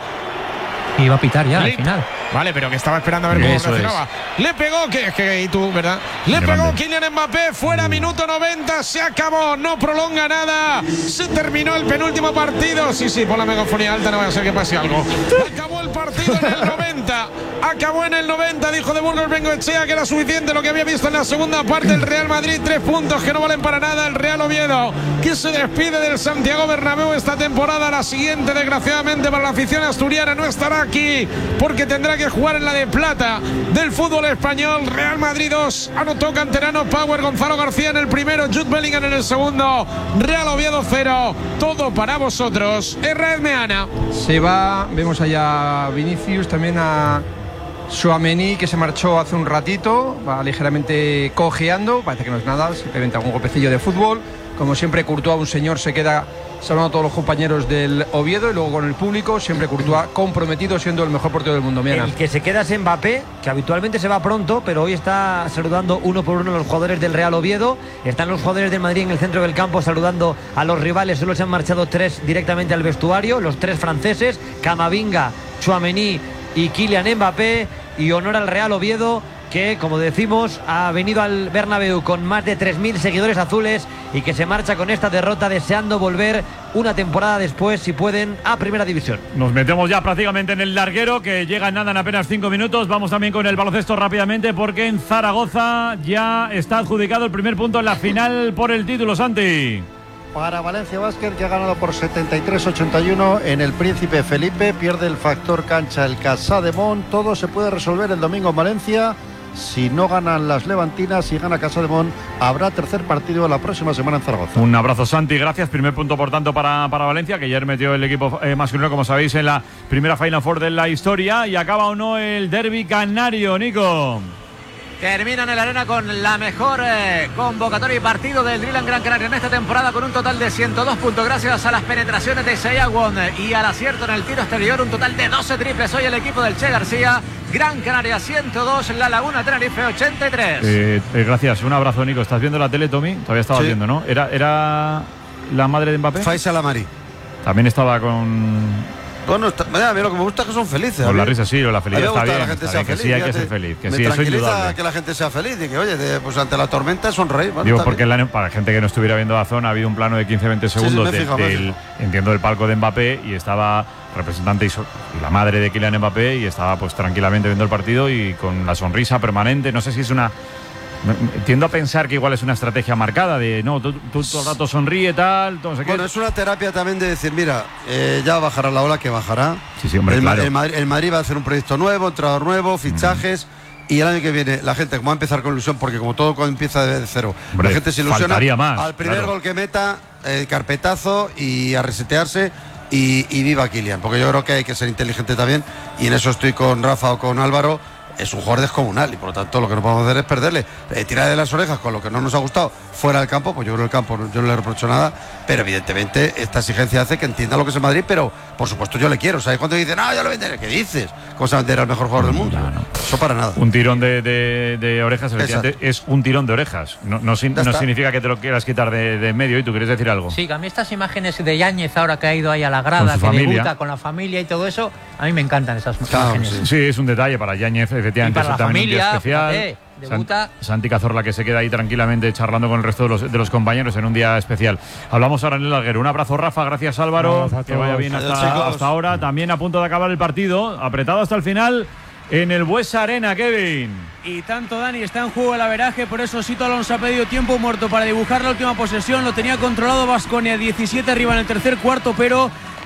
Y va a pitar ya al Flip. final. Vale, pero que estaba esperando a ver cómo Eso reaccionaba. Le pegó, que, que y tú, ¿verdad? Le Grande. pegó Kylian Mbappé, fuera, minuto noventa, se acabó, no prolonga nada. Se terminó el penúltimo partido. Sí, sí, pon la megafonía alta, no vaya a ser que pase algo. Acabó el partido en el noventa. Acabó en el noventa, dijo de Burgos Bengoechea que era suficiente lo que había visto en la segunda parte. El Real Madrid, tres puntos que no valen para nada. El Real Oviedo, que se despide del Santiago Bernabéu esta temporada. La siguiente, desgraciadamente, para la afición asturiana no estará aquí porque tendrá que jugar en la de plata del fútbol español. Real Madrid dos, anotó Canterano, Power, Gonzalo García en el primero, Jude Bellingham en el segundo. Real Oviedo cero, todo para vosotros. Erraed Meana. Se va, vemos allá a Vinicius, también a Tchouaméni, que se marchó hace un ratito, va ligeramente cojeando, parece que no es nada, simplemente algún golpecillo de fútbol. Como siempre, Courtois, un señor, se queda saludando a todos los compañeros del Oviedo y luego con el público, siempre Courtois comprometido, siendo el mejor portero del mundo. Miana. El que se queda es Mbappé, que habitualmente se va pronto, pero hoy está saludando uno por uno a los jugadores del Real Oviedo. Están los jugadores del Madrid en el centro del campo saludando a los rivales. Solo se han marchado tres directamente al vestuario, los tres franceses, Camavinga, Tchouaméni y Kylian Mbappé. Y honor al Real Oviedo, que, como decimos, ha venido al Bernabéu con más de tres mil seguidores azules y que se marcha con esta derrota deseando volver una temporada después, si pueden, a Primera División. Nos metemos ya prácticamente en el larguero, que llega en nada en apenas cinco minutos. Vamos también con el baloncesto rápidamente, porque en Zaragoza ya está adjudicado el primer punto en la final por el título, Santi. Para Valencia Basket, que ha ganado por setenta y tres ochenta y uno en el Príncipe Felipe. Pierde el factor cancha el Casademont. Todo se puede resolver el domingo en Valencia. Si no ganan las levantinas y gana Casademont, habrá tercer partido la próxima semana en Zaragoza. Un abrazo, Santi, gracias. Primer punto, por tanto, para, para Valencia, que ayer metió el equipo eh, masculino, como sabéis, en la primera Final Four de la historia. Y acaba o no el derbi canario, Nico. Terminan en la arena con la mejor eh, convocatoria y partido del Drill en Gran Canaria en esta temporada, con un total de ciento dos puntos gracias a las penetraciones de Seyagüon y al acierto en el tiro exterior. Un total de doce triples hoy el equipo del Che García. Gran Canaria ciento dos, La Laguna Tenerife ochenta y tres. Eh, eh, gracias, un abrazo, Nico. ¿Estás viendo la tele, Tommy? Todavía estabas Sí. viendo, ¿no? ¿Era, ¿Era la madre de Mbappé? Faisal Amari. También estaba con... Bueno, está, mira, a mí lo que me gusta es que son felices. Con a la mí- risa, sí, o la a mí me felicidad gusta está que bien. la gente está sea bien, que feliz. sí, hay que fíjate. ser feliz. Que me sí, eso es tranquiliza indudable. que la gente sea feliz y que, oye, de- pues ante la tormenta sonreír. Bueno, Digo, está porque bien. la- para gente que no estuviera viendo la zona, ha habido un plano de quince veinte sí, segundos me he del- fijado, me he del, entiendo, del palco de Mbappé, y estaba representante y, so- y la madre de Kylian Mbappé, y estaba pues tranquilamente viendo el partido y con la sonrisa permanente. No sé si es una... me- me- Tiendo a pensar que igual es una estrategia marcada de, no, tú, tú todo el rato sonríe, tal, no sé qué. Bueno, es una terapia también de decir, mira, eh, ya bajará la ola, que bajará. Sí, sí, hombre, el, Ma- claro. el Madrid, el Madrid va a hacer un proyecto nuevo, entrenador nuevo, fichajes. Y el año que viene la gente, como va a empezar con ilusión, porque como todo cuando empieza de cero, Hombre, la gente se ilusiona. faltaría más, al primer claro. gol que meta, el carpetazo y a resetearse. Y, y viva Kylian, porque yo creo que hay que ser inteligente también. Y en eso estoy con Rafa o con Álvaro. Es un jugador descomunal y por lo tanto lo que no podemos hacer es perderle. Eh, tirar de las orejas con lo que no nos ha gustado fuera del campo, pues yo creo que el campo no- yo no le reprocho nada, pero evidentemente esta exigencia hace que entienda lo que es el Madrid, pero por supuesto yo le quiero. O sea, cuando dicen, no, yo lo venderé, ¿qué dices? ¿Cómo se va a vender al mejor jugador del mundo? Eso para nada. Un tirón de, de- de orejas, efectivamente, es un tirón de orejas. No, no, sin- Ya no está. significa que te lo quieras quitar de, de en medio. ¿Y tú quieres decir algo? Sí, que a mí estas imágenes de Yáñez ahora que ha ido ahí a la grada, Con su que familia. debuta con la familia y todo eso, a mí me encantan esas Claro, imágenes. Sí, es un detalle para Yáñez, efectivamente. Y para es la también un día familia, especial. fíjate, debuta. San- Santi Cazorla, que se queda ahí tranquilamente charlando con el resto de los, de los compañeros en un día especial. Hablamos ahora en el larguero. Un abrazo, Rafa. Gracias, Álvaro. Un abrazo a Que vaya todos. bien Adiós, hasta, chicos. hasta ahora. También a punto de acabar el partido. Apretado hasta el final en el Buesa Arena, Kevin. Y tanto, Dani, está en juego el averaje, por eso Sito Alonso ha pedido tiempo muerto para dibujar la última posesión. Lo tenía controlado Baskonia, diecisiete arriba en el tercer cuarto, pero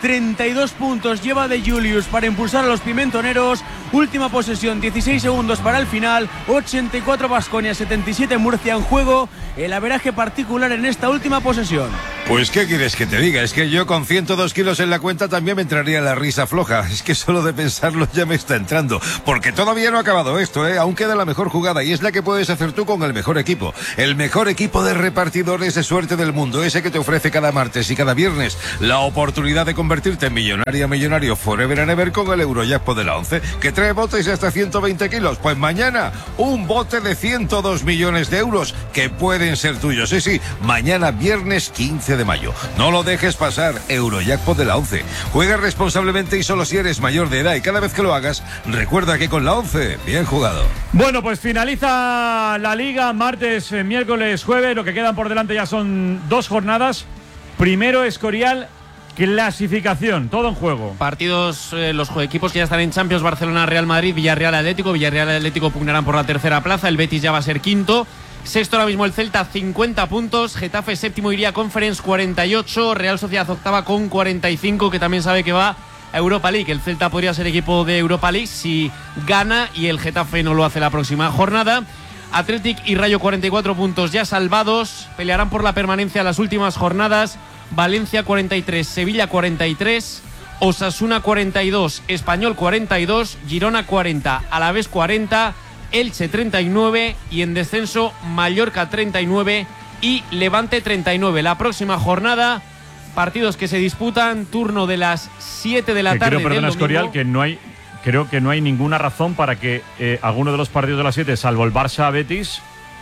treinta y dos puntos lleva de Julius para impulsar a los pimentoneros. Última posesión, dieciséis segundos para el final. ochenta y cuatro Baskonia, setenta y siete Murcia. En juego el averaje particular en esta última posesión. Pues qué quieres que te diga, es que yo con ciento dos kilos en la cuenta también me entraría la risa floja. Es que solo de pensarlo ya me está entrando. Porque todavía no ha acabado esto, ¿eh? Aún queda la mejor jugada y es la que puedes hacer tú con el mejor equipo. El mejor equipo de repartidores de suerte del mundo. Ese que te ofrece cada martes y cada viernes la oportunidad de convertirte en millonaria, millonario forever and ever con el Eurojackpot de la once. Que trae botes de hasta ciento veinte kilos. Pues mañana un bote de ciento dos millones de euros que pueden ser tuyos. Sí, sí, mañana viernes quince de mayo. No lo dejes pasar. Eurojackpot de la once. Juega responsablemente y solo si eres mayor de edad, y cada vez que lo hagas, recuerda que con la once, bien jugado. Bueno, pues finaliza la liga martes, eh, miércoles, jueves. Lo que quedan por delante ya son dos jornadas. Primero Escorial, clasificación, todo en juego. Partidos, eh, los equipos que ya están en Champions: Barcelona, Real Madrid, Villarreal, Atlético. Villarreal y Atlético pugnarán por la tercera plaza. El Betis ya va a ser quinto. Sexto ahora mismo el Celta, cincuenta puntos. Getafe séptimo, iría Conference, cuarenta y ocho. Real Sociedad octava con cuarenta y cinco, que también sabe que va a Europa League. El Celta podría ser equipo de Europa League si gana y el Getafe no lo hace la próxima jornada. Athletic y Rayo, cuarenta y cuatro puntos ya salvados. Pelearán por la permanencia las últimas jornadas. Valencia cuarenta y tres, Sevilla cuarenta y tres, Osasuna cuarenta y dos, Español cuarenta y dos, Girona cuarenta, Alavés cuarenta, Elche treinta y nueve y en descenso Mallorca treinta y nueve y Levante treinta y nueve. La próxima jornada, partidos que se disputan, turno de las siete de la que tarde. Creo, perdona, del Escorial, que no hay, creo que no hay ninguna razón para que eh, alguno de los partidos de las siete, salvo el Barça-Betis,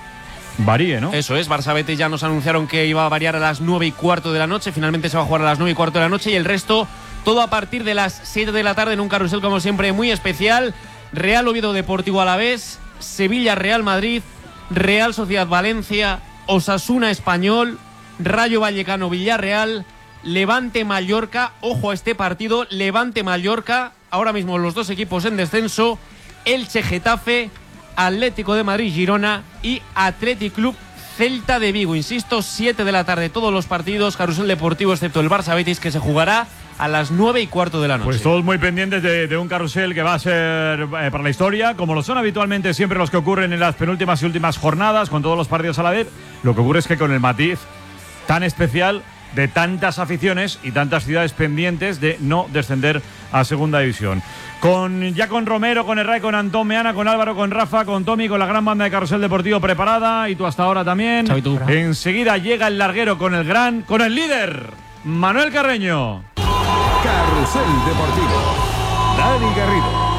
varíe, ¿no? Eso es, Barça Betis ya nos anunciaron que iba a variar a las nueve y cuarto de la noche. Finalmente se va a jugar a las nueve y cuarto de la noche y el resto todo a partir de las siete de la tarde en un carrusel como siempre muy especial. Real Oviedo Deportivo Alavés, Sevilla Real Madrid, Real Sociedad Valencia, Osasuna Español, Rayo Vallecano Villarreal, Levante Mallorca. Ojo a este partido, Levante Mallorca, ahora mismo los dos equipos en descenso, Elche Getafe, Atlético de Madrid Girona y Athletic Club Celta de Vigo. Insisto, siete de la tarde todos los partidos, carrusel deportivo excepto el Barça Betis, que se jugará a las nueve y cuarto de la noche. Pues todos muy pendientes de, de un carrusel que va a ser eh, para la historia, como lo son habitualmente siempre los que ocurren en las penúltimas y últimas jornadas, con todos los partidos a la vez. Lo que ocurre es que con el matiz tan especial de tantas aficiones y tantas ciudades pendientes de no descender a segunda división. Con, ya con Romero, con Herray, con Antón Meana, con Álvaro, con Rafa, con Tommy, con la gran banda de Carrusel Deportivo preparada, y tú hasta ahora también. Chau, tú. Enseguida llega el larguero con el gran, con el líder, Manuel Carreño. Carrusel Deportivo, Dani Garrido.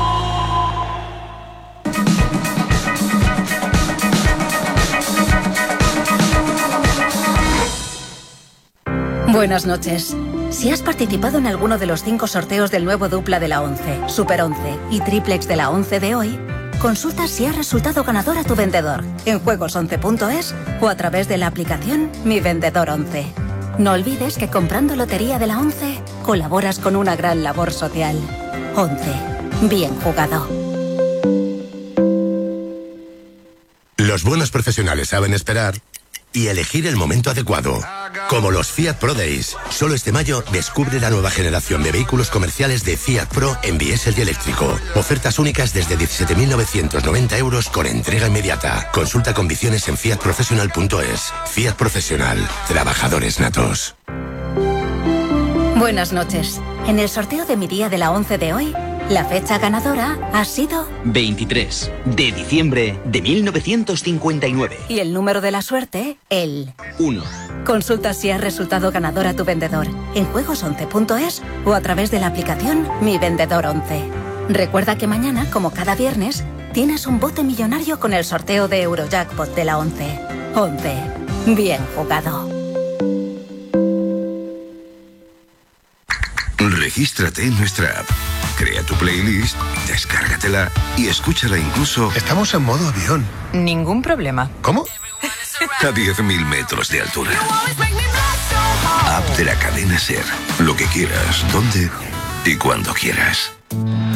Buenas noches. Si has participado en alguno de los cinco sorteos del nuevo dupla de la once, Super once y Triplex de la once de hoy, consulta si has resultado ganador a tu vendedor en juegos once punto es o a través de la aplicación Mi Vendedor once. No olvides que comprando Lotería de la once colaboras con una gran labor social. once. Bien jugado. Los buenos profesionales saben esperar y elegir el momento adecuado. Como los Fiat Pro Days. Solo este mayo descubre la nueva generación de vehículos comerciales de Fiat Pro en diésel y eléctrico. Ofertas únicas desde diecisiete mil novecientos noventa euros con entrega inmediata. Consulta condiciones en fiat professional punto es. Fiat Profesional. Trabajadores natos. Buenas noches. En el sorteo de mi día de la once de hoy, la fecha ganadora ha sido veintitrés de diciembre de mil novecientos cincuenta y nueve. Y el número de la suerte, el uno. Consulta si has resultado ganador a tu vendedor en juegos once punto es o a través de la aplicación Mi Vendedor once. Recuerda que mañana, como cada viernes, tienes un bote millonario con el sorteo de Eurojackpot de la once. once. Bien jugado. Regístrate en nuestra app. Crea tu playlist, descárgatela y escúchala incluso... Estamos en modo avión. Ningún problema. ¿Cómo? A diez mil metros de altura. App de la cadena SER. Lo que quieras, donde y cuando quieras.